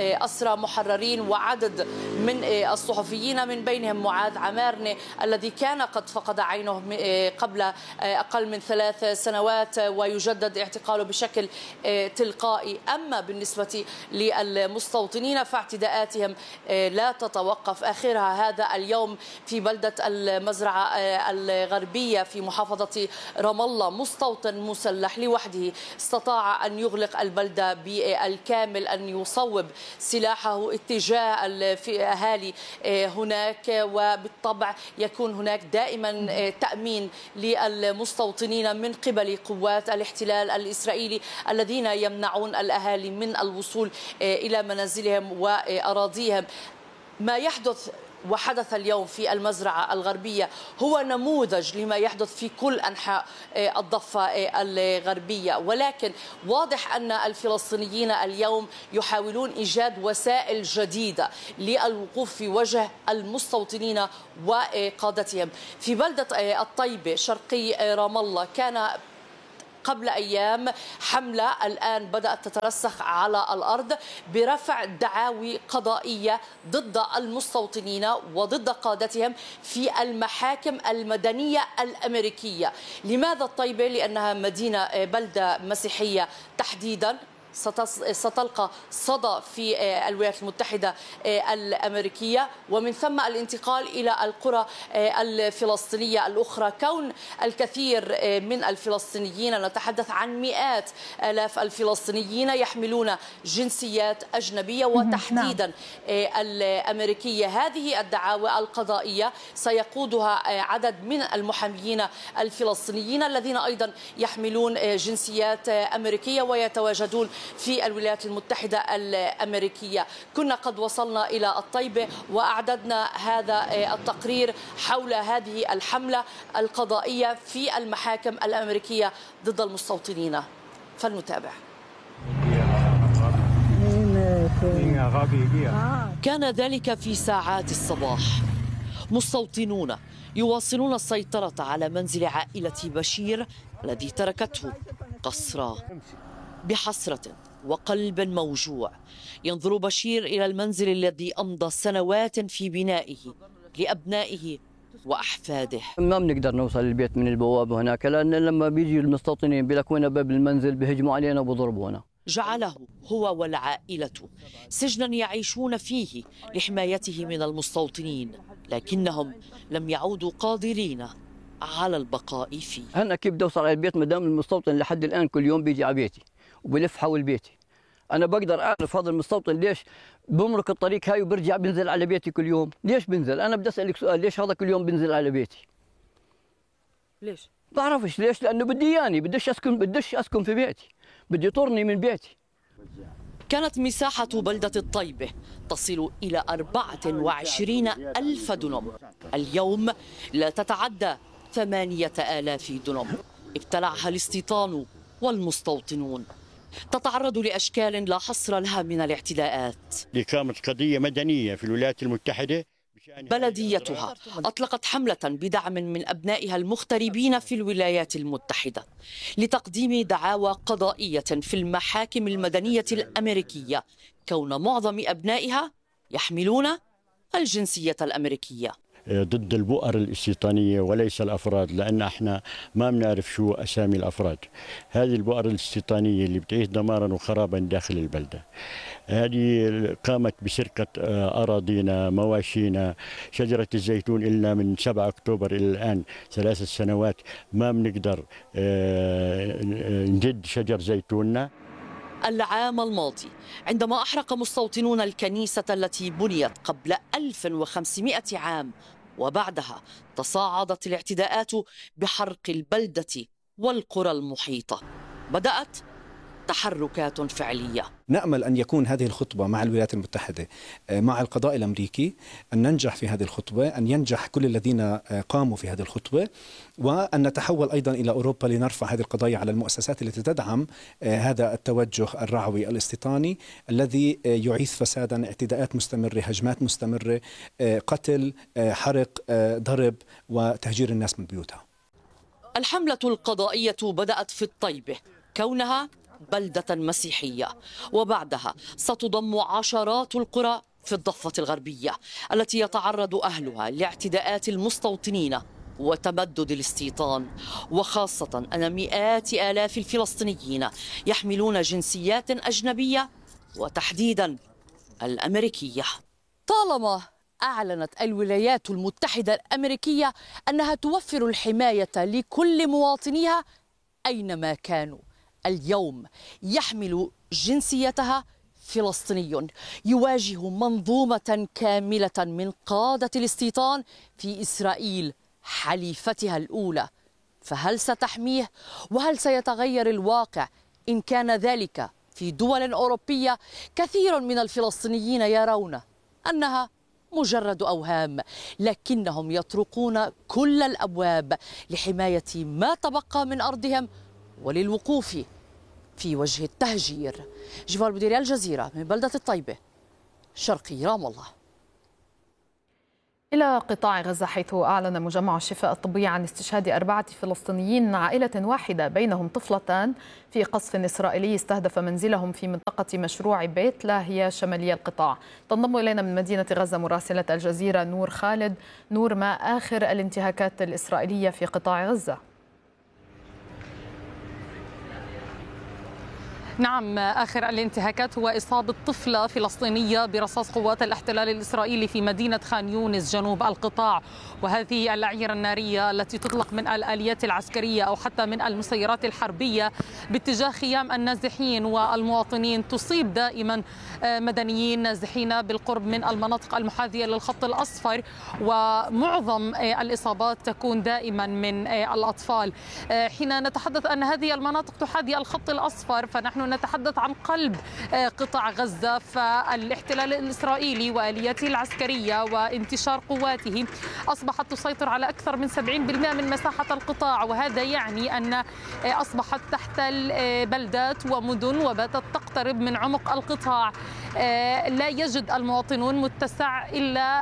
أسرى محررين وعدد من الصحفيين، من بينهم معاذ عمارنة الذي كان قد فقد عينه قبل أقل من ثلاث سنوات ويجدد اعتقاله بشكل تلقائي. أما بالنسبة للمستوطنين فاعتداءاتهم لا تتوقف، آخرها هذا اليوم في بلدة المزرعة الغربية في محافظة رام الله. مستوطن مسلح لوحده استطاع أن يغلق البلدة بالكامل، أن يصوب سلاحه اتجاه الأهالي هناك، وبالطبع يكون هناك دائما تأمين للمستوطنين من قبل قوات الاحتلال الإسرائيلي الذين يمنعون الأهالي من الوصول إلى منازلهم وأراضيهم. ما يحدث وحدث اليوم في المزرعة الغربية هو نموذج لما يحدث في كل أنحاء الضفة الغربية، ولكن واضح أن الفلسطينيين اليوم يحاولون إيجاد وسائل جديدة للوقوف في وجه المستوطنين وقادتهم. في بلدة الطيبة شرقي رام الله كان قبل أيام حملة الآن بدأت تترسخ على الأرض برفع دعاوي قضائية ضد المستوطنين وضد قادتهم في المحاكم المدنية الأمريكية. لماذا الطيبة؟ لأنها مدينة بلدة مسيحية تحديداً ستلقى صدى في الولايات المتحدة الأمريكية، ومن ثم الانتقال إلى القرى الفلسطينية الأخرى. كون الكثير من الفلسطينيين، نتحدث عن مئات آلاف الفلسطينيين يحملون جنسيات أجنبية وتحديدا الأمريكية، هذه الدعاوى القضائية سيقودها عدد من المحاميين الفلسطينيين الذين أيضا يحملون جنسيات أمريكية ويتواجدون في الولايات المتحدة الأمريكية. كنا قد وصلنا إلى الطيبة وأعددنا هذا التقرير حول هذه الحملة القضائية في المحاكم الأمريكية ضد المستوطنين، فلنتابع. كان ذلك في ساعات الصباح، مستوطنون يواصلون السيطرة على منزل عائلة بشير الذي تركته قصرا. بحسرة وقلب موجوع ينظر بشير إلى المنزل الذي أمضى سنوات في بنائه لأبنائه وأحفاده.
ما بنقدر نوصل للبيت من البوابة هناك، لأن لما بيجي المستوطنين بيلكونا باب المنزل بيهجموا علينا وبضربونا.
جعله هو والعائلة سجنا يعيشون فيه لحمايته من المستوطنين، لكنهم لم يعودوا قادرين على البقاء فيه.
أنا كيف بدي أوصل على البيت ما دام المستوطن لحد الآن كل يوم بيجي على بيتي وبلف حول بيتي؟ أنا بقدر أعرف هذا المستوطن ليش بمرق الطريق هاي وبرجع بنزل على بيتي كل يوم؟ ليش بنزل؟ أنا بدي أسألك سؤال، ليش هذا كل يوم بنزل على بيتي؟
ليش؟
بعرفش ليش، لأنه بدي إياني، بديش أسكن بديش أسكن في بيتي، بدي يطرني من بيتي.
كانت مساحة بلدة الطيبة تصل إلى أربعة وعشرين ألف دنم، اليوم لا تتعدى ثمانية آلاف دنم ابتلعها الاستيطان والمستوطنون. تتعرض لأشكال لا حصر لها من الاعتداءات.
لإقامة قضية مدنية في الولايات المتحدة.
بلديتها أطلقت حملة بدعم من أبنائها المغتربين في الولايات المتحدة لتقديم دعاوى قضائية في المحاكم المدنية الأمريكية، كون معظم أبنائها يحملون الجنسية الأمريكية.
ضد البؤر الاستيطانية وليس الأفراد، لأن احنا ما بنعرف شو أسامي الأفراد. هذه البؤر الاستيطانية اللي بتعيش دمارا وخرابا داخل البلدة، هذه قامت بسرقة أراضينا، مواشينا، شجرة الزيتون إلا من سبعة أكتوبر إلى الآن ثلاث سنوات ما بنقدر نجد شجر زيتوننا.
العام الماضي عندما أحرق مستوطنون الكنيسة التي بنيت قبل ألف وخمسمائة عام، وبعدها تصاعدت الاعتداءات بحرق البلدة والقرى المحيطة، بدأت تحركات فعلية.
نأمل أن يكون هذه الخطبة مع الولايات المتحدة مع القضاء الأمريكي أن ننجح في هذه الخطبة، أن ينجح كل الذين قاموا في هذه الخطبة، وأن نتحول أيضا إلى أوروبا لنرفع هذه القضايا على المؤسسات التي تدعم هذا التوجه الرعوي الاستيطاني الذي يعيث فسادا، اعتداءات مستمرة، هجمات مستمرة، قتل، حرق، ضرب وتهجير الناس من بيوتها.
الحملة القضائية بدأت في الطيبة كونها بلدة مسيحية، وبعدها ستضم عشرات القرى في الضفة الغربية التي يتعرض أهلها لاعتداءات المستوطنين وتمدد الاستيطان، وخاصة أن مئات آلاف الفلسطينيين يحملون جنسيات أجنبية وتحديدا الأمريكية. طالما أعلنت الولايات المتحدة الأمريكية أنها توفر الحماية لكل مواطنيها أينما كانوا، اليوم يحمل جنسيتها فلسطيني يواجه منظومة كاملة من قادة الاستيطان في إسرائيل حليفتها الأولى، فهل ستحميه؟ وهل سيتغير الواقع إن كان ذلك في دول أوروبية كثير من الفلسطينيين يرون أنها مجرد أوهام، لكنهم يطرقون كل الأبواب لحماية ما تبقى من أرضهم وللوقوف في وجه التهجير. جيفار بوديري، الجزيرة، من بلدة الطيبة، شرقي رام الله.
إلى قطاع غزة، حيث أعلن مجمع الشفاء الطبي عن استشهاد أربعة فلسطينيين من عائلة واحدة بينهم طفلتان في قصف إسرائيلي استهدف منزلهم في منطقة مشروع بيت لاهيا شمالي القطاع. تنضم إلينا من مدينة غزة مراسلة الجزيرة نور خالد. نور، ما آخر الانتهاكات الإسرائيلية في قطاع غزة؟
نعم، آخر الانتهاكات هو إصابة طفلة فلسطينية برصاص قوات الاحتلال الإسرائيلي في مدينة خان يونس جنوب القطاع، وهذه الأعيرة النارية التي تطلق من الآليات العسكرية أو حتى من المسيرات الحربية باتجاه خيام النازحين والمواطنين تصيب دائما مدنيين نازحين بالقرب من المناطق المحاذية للخط الأصفر، ومعظم الإصابات تكون دائما من الأطفال. حين نتحدث أن هذه المناطق تحاذي الخط الأصفر فنحن نتحدث عن قلب قطاع غزة، فالاحتلال الإسرائيلي وآلياته العسكرية وانتشار قواته أصبحت تسيطر على أكثر من سبعين بالمئة من مساحة القطاع، وهذا يعني أن أصبحت تحت البلدات ومدن وباتت تقترب من عمق القطاع. لا يجد المواطنون متسع إلا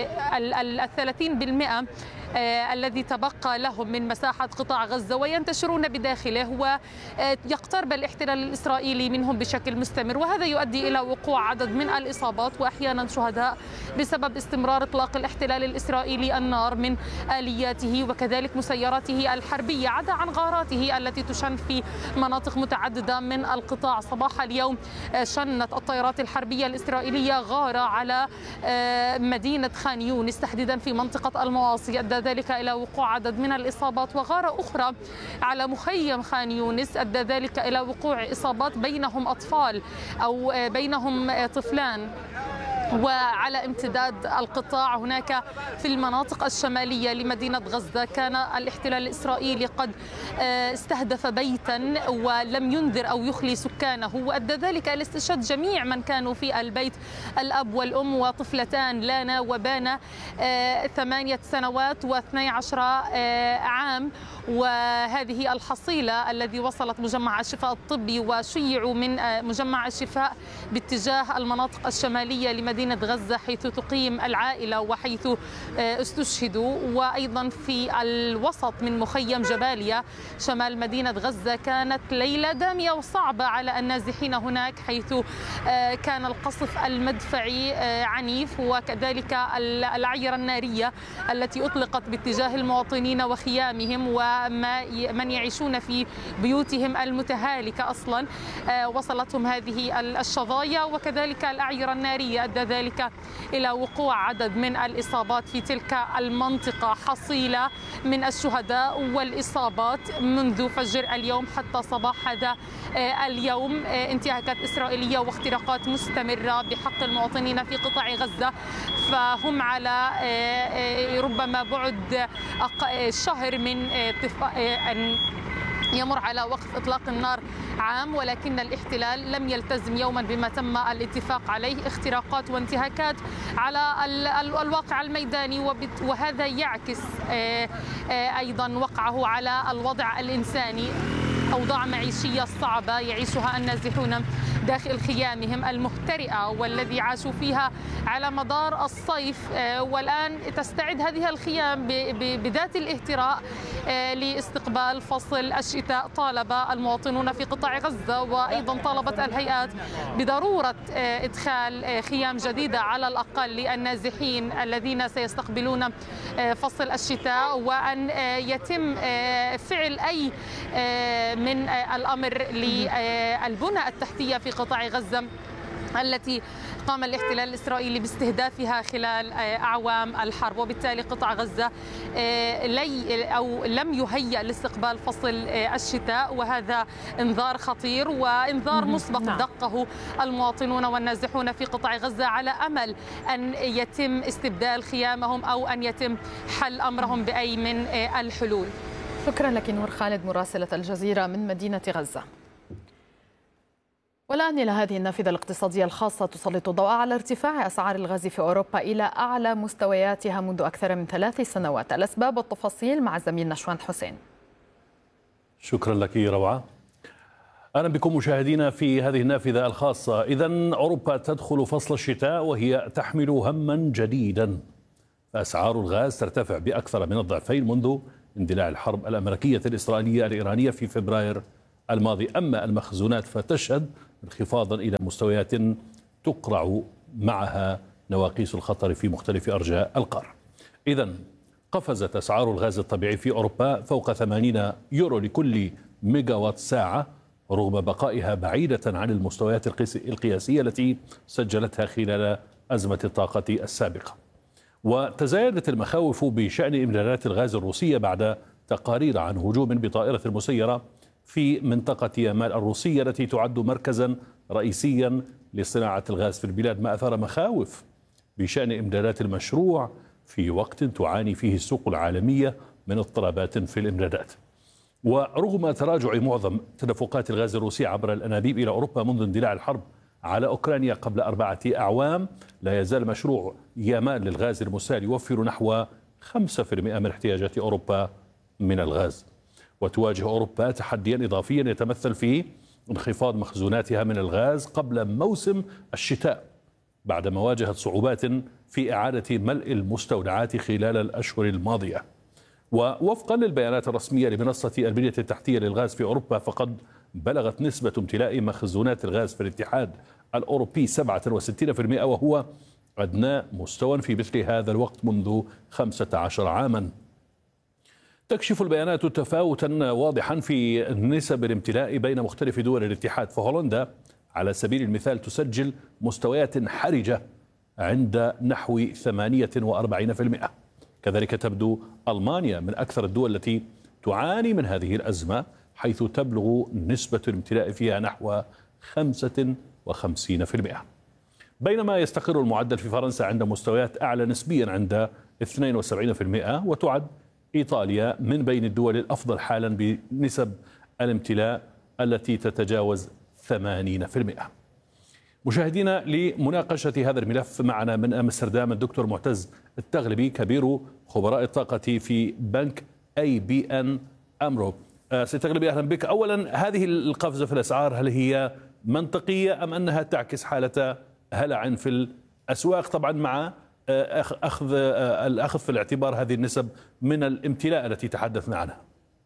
الثلاثين بالمئة الذي تبقى لهم من مساحة قطاع غزة وينتشرون بداخله، ويقترب الاحتلال الإسرائيلي منهم بشكل مستمر، وهذا يؤدي إلى وقوع عدد من الإصابات وأحيانا شهداء بسبب استمرار إطلاق الاحتلال الإسرائيلي النار من آلياته وكذلك مسيراته الحربية، عدا عن غاراته التي تشن في مناطق متعددة من القطاع. صباح اليوم شنت الطائرات الحربية الإسرائيلية غارة على مدينة خان يونس تحديدا في منطقة المواصي، أدى ذلك إلى وقوع عدد من الإصابات، وغارة أخرى على مخيم خان يونس أدى ذلك إلى وقوع إصابات بينهم أطفال أو بينهم طفلان. وعلى امتداد القطاع هناك في المناطق الشمالية لمدينة غزة كان الاحتلال الإسرائيلي قد استهدف بيتا ولم ينذر أو يخلي سكانه، وأدى ذلك إلى استشهاد جميع من كانوا في البيت، الأب والأم وطفلتان لانا وبانا ثمانية سنوات واثني عشر عام. وهذه الحصيلة الذي وصلت مجمع الشفاء الطبي وشيعوا من مجمع الشفاء باتجاه المناطق الشمالية لمدينة غزة حيث تقيم العائلة وحيث استشهدوا، وأيضا في الوسط من مخيم جباليا شمال مدينة غزة كانت ليلة دامية وصعبة على النازحين هناك، حيث كان القصف المدفعي عنيف وكذلك العيرة النارية التي أطلقت باتجاه المواطنين وخيامهم ومن يعيشون في بيوتهم المتهالكة أصلا. وصلتهم هذه الشظايا وكذلك الأعيرة النارية، أدى ذلك إلى وقوع عدد من الإصابات في تلك المنطقة، حصيلة من الشهداء والإصابات منذ فجر اليوم حتى صباح هذا اليوم. انتهاكات إسرائيلية واختراقات مستمرة بحق المواطنين في قطاع غزة، فهم على ربما بعد شهر من أن يمر على وقف إطلاق النار عام، ولكن الاحتلال لم يلتزم يوما بما تم الاتفاق عليه، اختراقات وانتهاكات على الواقع الميداني، وهذا يعكس أيضا وقعه على الوضع الإنساني. أوضاع معيشية صعبة يعيشها النازحون داخل خيامهم المهترئة والذي عاشوا فيها على مدار الصيف، والآن تستعد هذه الخيام بذات الاهتراء لاستقبال فصل الشتاء. طالب المواطنون في قطاع غزة وأيضا طالبت الهيئات بضرورة إدخال خيام جديدة على الأقل للنازحين الذين سيستقبلون فصل الشتاء، وأن يتم فعل أي من الأمر للبنى التحتية في قطاع غزة التي قام الاحتلال الإسرائيلي باستهدافها خلال أعوام الحرب. وبالتالي قطاع غزة لي أو لم يهيأ لاستقبال فصل الشتاء، وهذا انذار خطير وانذار مسبق دقه المواطنون والنازحون في قطاع غزة على أمل أن يتم استبدال خيامهم أو أن يتم حل أمرهم بأي من الحلول.
شكرا لك نور خالد مراسلة الجزيرة من مدينة غزة. والآن إلى هذه النافذة الاقتصادية الخاصة تسلط الضوء على ارتفاع أسعار الغاز في أوروبا إلى أعلى مستوياتها منذ أكثر من ثلاث سنوات. الأسباب والتفاصيل مع زميلنا شوان حسين.
شكرا لك روعة. أهلا بكم مشاهدينا في هذه النافذة الخاصة. إذن أوروبا تدخل فصل الشتاء وهي تحمل هما جديدا. أسعار الغاز ترتفع بأكثر من الضعفين منذ اندلاع الحرب الأمريكية الإسرائيلية الإيرانية في فبراير الماضي. أما المخزونات فتشهد انخفاضا إلى مستويات تقرع معها نواقيس الخطر في مختلف أرجاء القارة. إذن قفزت أسعار الغاز الطبيعي في أوروبا فوق ثمانين يورو لكل ميجا وات ساعة، رغم بقائها بعيدة عن المستويات القياسية التي سجلتها خلال أزمة الطاقة السابقة. وتزايدت المخاوف بشأن إمدادات الغاز الروسية بعد تقارير عن هجوم بطائرة مسيرة في منطقة يامال الروسية التي تعد مركزا رئيسيا لصناعة الغاز في البلاد، ما أثار مخاوف بشأن إمدادات المشروع في وقت تعاني فيه السوق العالمية من اضطرابات في الإمدادات. ورغم تراجع معظم تدفقات الغاز الروسي عبر الأنابيب إلى أوروبا منذ اندلاع الحرب على أوكرانيا قبل أربعة أعوام، لا يزال مشروع يامال للغاز المسال يوفر نحو خمسة بالمئة من احتياجات أوروبا من الغاز. وتواجه أوروبا تحديا إضافيا يتمثل في انخفاض مخزوناتها من الغاز قبل موسم الشتاء بعدما واجهت صعوبات في إعادة ملء المستودعات خلال الأشهر الماضية. ووفقا للبيانات الرسمية لمنصة البنية التحتية للغاز في أوروبا، فقد بلغت نسبة امتلاء مخزونات الغاز في الاتحاد الأوروبي سبعة وستين بالمئة، وهو أدنى مستوى في مثل هذا الوقت منذ خمسة عشر عاما. تكشف البيانات تفاوتا واضحا في نسب الامتلاء بين مختلف دول الاتحاد، فهولندا على سبيل المثال تسجل مستويات حرجة عند نحو ثمانية وأربعين بالمئة. كذلك تبدو ألمانيا من أكثر الدول التي تعاني من هذه الأزمة، حيث تبلغ نسبة الامتلاء فيها نحو خمسة وخمسين بالمئة. بينما يستقر المعدل في فرنسا عند مستويات أعلى نسبيا عند اثنين وسبعين بالمئة، وتعد إيطاليا من بين الدول الأفضل حالا بنسب الامتلاء التي تتجاوز ثمانين بالمئة. مشاهدينا، لمناقشة هذا الملف معنا من أمستردام الدكتور معتز التغلبي كبير خبراء الطاقة في بنك أي بي أن أمرو. سيد التغلبي، أهلا بك. أولا، هذه القفزة في الأسعار هل هي منطقية أم أنها تعكس حالة هلع في الأسواق، طبعا مع أخذ الأخذ في الاعتبار هذه النسب من الامتلاء التي تحدثنا عنها؟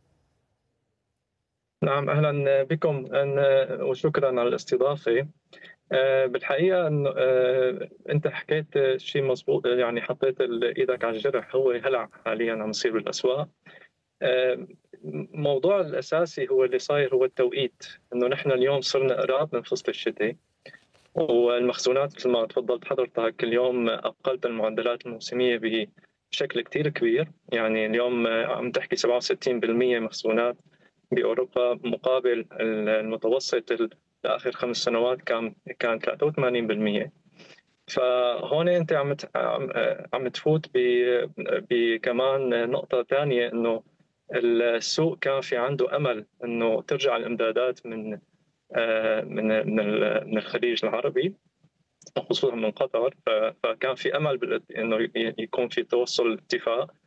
نعم، أهلا بكم وشكرا على الاستضافة. بالحقيقة أنه أنت حكيت شيء مضبوط، يعني حطيت إيدك على الجرح. هو هلع حاليا عم يصير بالأسواق. الموضوع الأساسي هو اللي صاير هو التوقيت، أنه نحن اليوم صرنا قراب من فصل الشتاء، والمخزونات مثل ما تفضلت حضرتك اليوم أقلت المعدلات الموسمية بشكل كتير كبير. يعني اليوم عم تحكي سبعة وستين بالمئة مخزونات بأوروبا، مقابل المتوسط لآخر خمس سنوات كان كان ثلاثة وثمانين بالمئة. فهون أنت عم عم تفوت بكمان نقطة ثانية، إنه السوق كان في عنده أمل إنه ترجع الإمدادات من من من الخليج العربي خصوصا من قطر، فكان في امل انه يكون في توصل اتفاق،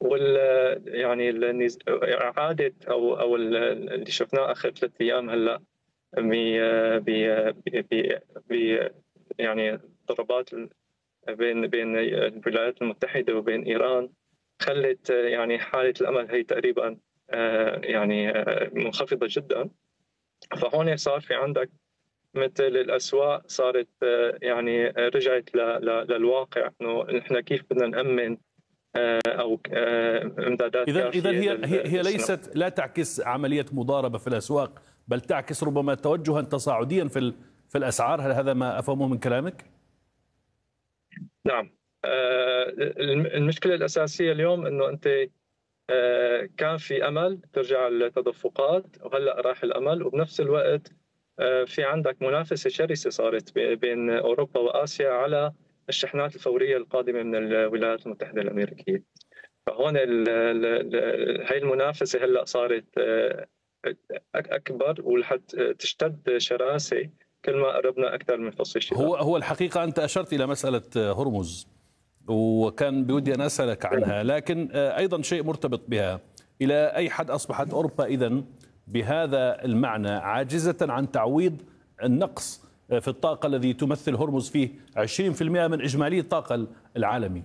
وال يعني النز- اعاده او او اللي شفناه اخر ثلاث ايام هلا ب ب ب يعني ضربات بين بين الولايات المتحده وبين ايران خلت يعني حاله الامل هي تقريبا يعني منخفضه جدا. فهون صار في عندك مثل الاسواق صارت يعني رجعت للواقع انه نحن كيف بدنا نامن او امدادات
اذا
كافيه.
اذا هي هي هي ليست لا تعكس عمليه مضاربه في الاسواق، بل تعكس ربما توجها تصاعديا في في الاسعار. هل هذا ما افهمه من كلامك؟
نعم. المشكله الاساسيه اليوم انه انت كان في امل ترجع التدفقات وهلا راح الامل، وبنفس الوقت في عندك منافسه شرسه صارت بين اوروبا واسيا على الشحنات الفوريه القادمه من الولايات المتحده الامريكيه. فهون هاي المنافسه هلا صارت اكبر ولحد تشتد شراسه كل ما قربنا اكثر من فصل الشتاء.
هو هو الحقيقه انت اشرت الى مساله هرمز وكان بودي ان اسالك عنها، لكن ايضا شيء مرتبط بها، الى اي حد اصبحت اوروبا اذا بهذا المعنى عاجزه عن تعويض النقص في الطاقه الذي تمثل هرمز فيه عشرين بالمئة من اجمالي الطاقه العالمي؟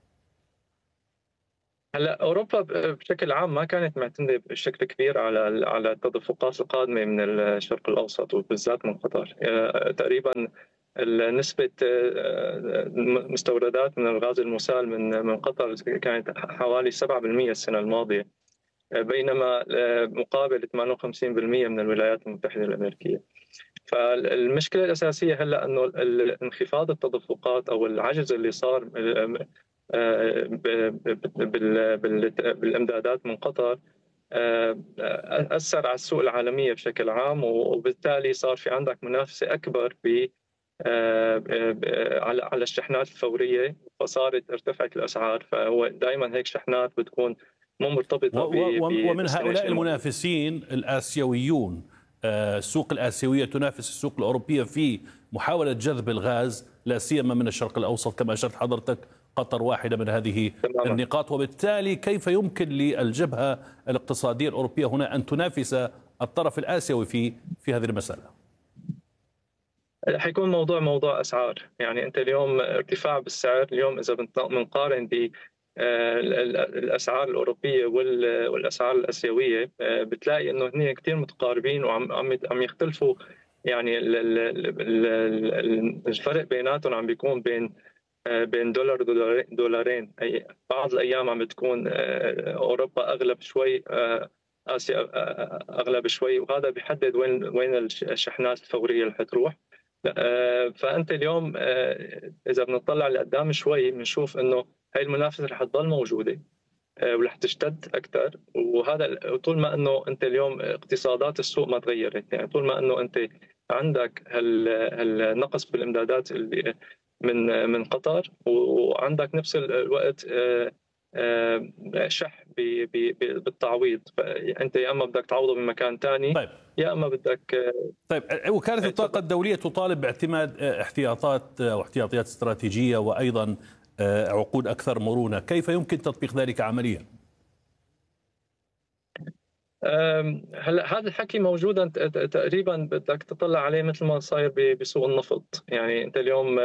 هلا اوروبا بشكل عام ما كانت معتمده بشكل كبير على على التدفقات القادمه من الشرق الاوسط وبالذات من قطر. تقريبا نسبه مستوردات من الغاز المسال من من قطر كانت حوالي سبعة بالمئة السنه الماضيه، بينما مقابل ثمانية وخمسين بالمئة من الولايات المتحده الامريكيه. فالمشكله الاساسيه هلا انه انخفاض التدفقات او العجز اللي صار بالامدادات من قطر اثر على السوق العالميه بشكل عام، وبالتالي صار في عندك منافسه اكبر ب على على الشحنات الفوريه، فصارت ارتفعت الاسعار. فهو دائما هيك شحنات بتكون مو مرتبطه ب
ومن هؤلاء المنافسين الاسيويون، السوق الآسيوية تنافس السوق الأوروبية في محاولة جذب الغاز لا سيما من الشرق الأوسط كما أشرت حضرتك. قطر واحدة من هذه تماما. النقاط، وبالتالي كيف يمكن للجبهة الاقتصادية الأوروبية هنا أن تنافس الطرف الآسيوي في في هذه المسألة؟
حيكون موضوع موضوع أسعار. يعني أنت اليوم ارتفاع بالسعر اليوم إذا بنقارن ب الاسعار الاوروبيه والاسعار الاسيويه بتلاقي انه هن كثير متقاربين وعم عم يختلفوا. يعني الفرق بيناتهم عم بيكون بين بين دولار ودولارين. اي بعض الايام عم بتكون اوروبا اغلب شوي، اسيا اغلب شوي، وهذا بيحدد وين وين الشحنات الفوريه اللي حتروح. فانت اليوم اذا بنطلع لقدام شوي بنشوف انه هاي المنافسه رح تضل موجوده ورح تشتد اكثر. وهذا طول ما انه انت اليوم اقتصادات السوق ما تغيرت، يعني طول ما انه انت عندك هالنقص بالامدادات اللي من من قطر، وعندك نفس الوقت شح بالتعويض، فانت يا اما بدك تعوضه بمكان ثاني طيب. يا اما بدك
طيب. وكالة الطاقة الدولية تطالب باعتماد احتياطات او احتياطيات استراتيجية وايضا عقود اكثر مرونة، كيف يمكن تطبيق ذلك عمليا؟
هلا هذا الحكي موجود تقريبا، بدك تطلع عليه مثل ما صاير بسوق النفط. يعني انت اليوم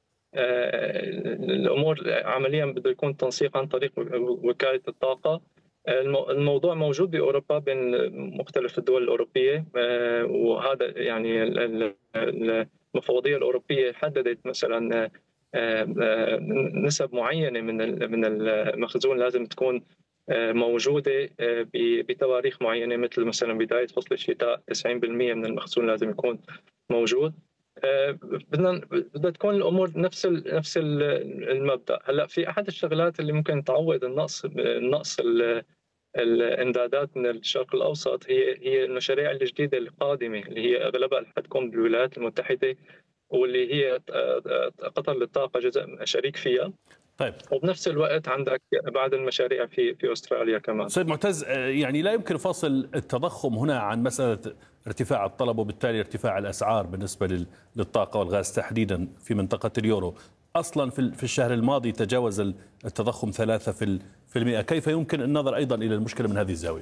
الامور عمليا بده يكون تنسيق عن طريق وكالة الطاقة. الموضوع موجود باوروبا بين مختلف الدول الاوروبيه، وهذا يعني المفوضيه الاوروبيه حددت مثلا نسب معينه من من المخزون لازم تكون موجوده بتواريخ معينه، مثل مثلا بدايه فصل الشتاء تسعين بالمئة من المخزون لازم يكون موجود. بدنا بدها تكون الامور نفس نفس المبدا. هلا في احد الشغلات اللي ممكن تعوض النقص النقص الامدادات من الشرق الاوسط هي هي المشاريع الجديده القادمه اللي هي اغلبها حتكون بالولايات المتحده، واللي هي قطر للطاقه جزء شريك فيها.
طيب.
وبنفس الوقت عندك بعض المشاريع في في استراليا كمان.
سيد معتز، يعني لا يمكن فصل التضخم هنا عن مساله ارتفاع الطلب وبالتالي ارتفاع الاسعار بالنسبه للطاقه والغاز تحديدا في منطقه اليورو. أصلا في الشهر الماضي تجاوز التضخم ثلاثة في المئة. كيف يمكن النظر أيضا إلى المشكلة من هذه الزاوية؟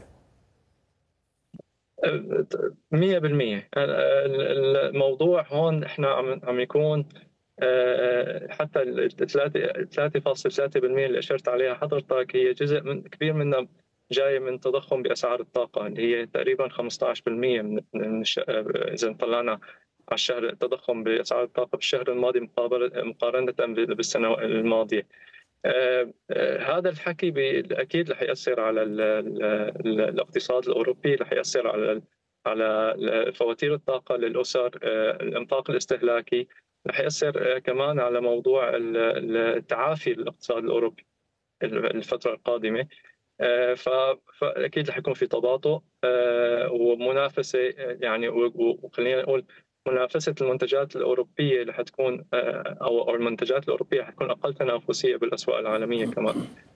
مئة بالمئة الموضوع هون احنا عم عم يكون حتى ال ثلاثة فاصلة ثلاثة بالمئة اللي اشرت عليها حضرتك هي جزء من كبير منها جاي من تضخم باسعار الطاقه اللي هي تقريبا خمسة عشر بالمئة من, من اذا طلعنا على الشهر التضخم باسعار الطاقه بالشهر الماضي مقارنه بالسنه الماضيه. آه آه هذا الحكي اكيد رح ياثر على ال ال ال الاقتصاد الاوروبي، رح ياثر على على فواتير الطاقه للاسر، آه الانفاق الاستهلاكي، رح ياثر آه كمان على موضوع التعافي للاقتصاد الاوروبي الفتره القادمه. آه فاكيد رح يكون في تباطؤ آه ومنافسه، يعني وخلينا نقول منافسة المنتجات الأوروبية اللي حتكون أو المنتجات الأوروبية حتكون أقل تنافسية بالأسواق العالمية كمان.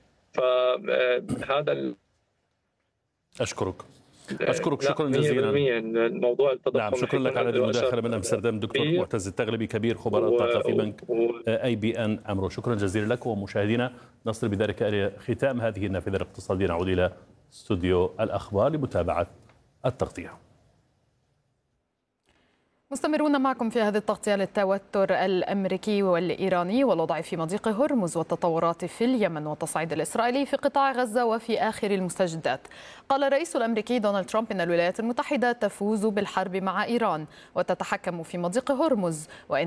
فهذا ال...
أشكرك أشكرك شكرا جزيلا.
الموضوع التضخم.
نعم شكرا لك على هذه المداخلة من أمستردام دكتور معتز التغلبي كبير خبراء الطاقة في بنك أي بي أن أمرو. شكرا جزيلا لك. ومشاهدينا نصل بذلك إلى ختام هذه النافذة الاقتصادية. نعود إلى استوديو الأخبار لمتابعة التغطية.
مستمرون معكم في هذه التغطية للتوتر الأمريكي والإيراني والوضع في مضيق هرمز والتطورات في اليمن والتصعيد الإسرائيلي في قطاع غزة وفي آخر المستجدات. قال الرئيس الأمريكي دونالد ترامب إن الولايات المتحدة تفوز بالحرب مع إيران وتتحكم في مضيق هرمز، وإن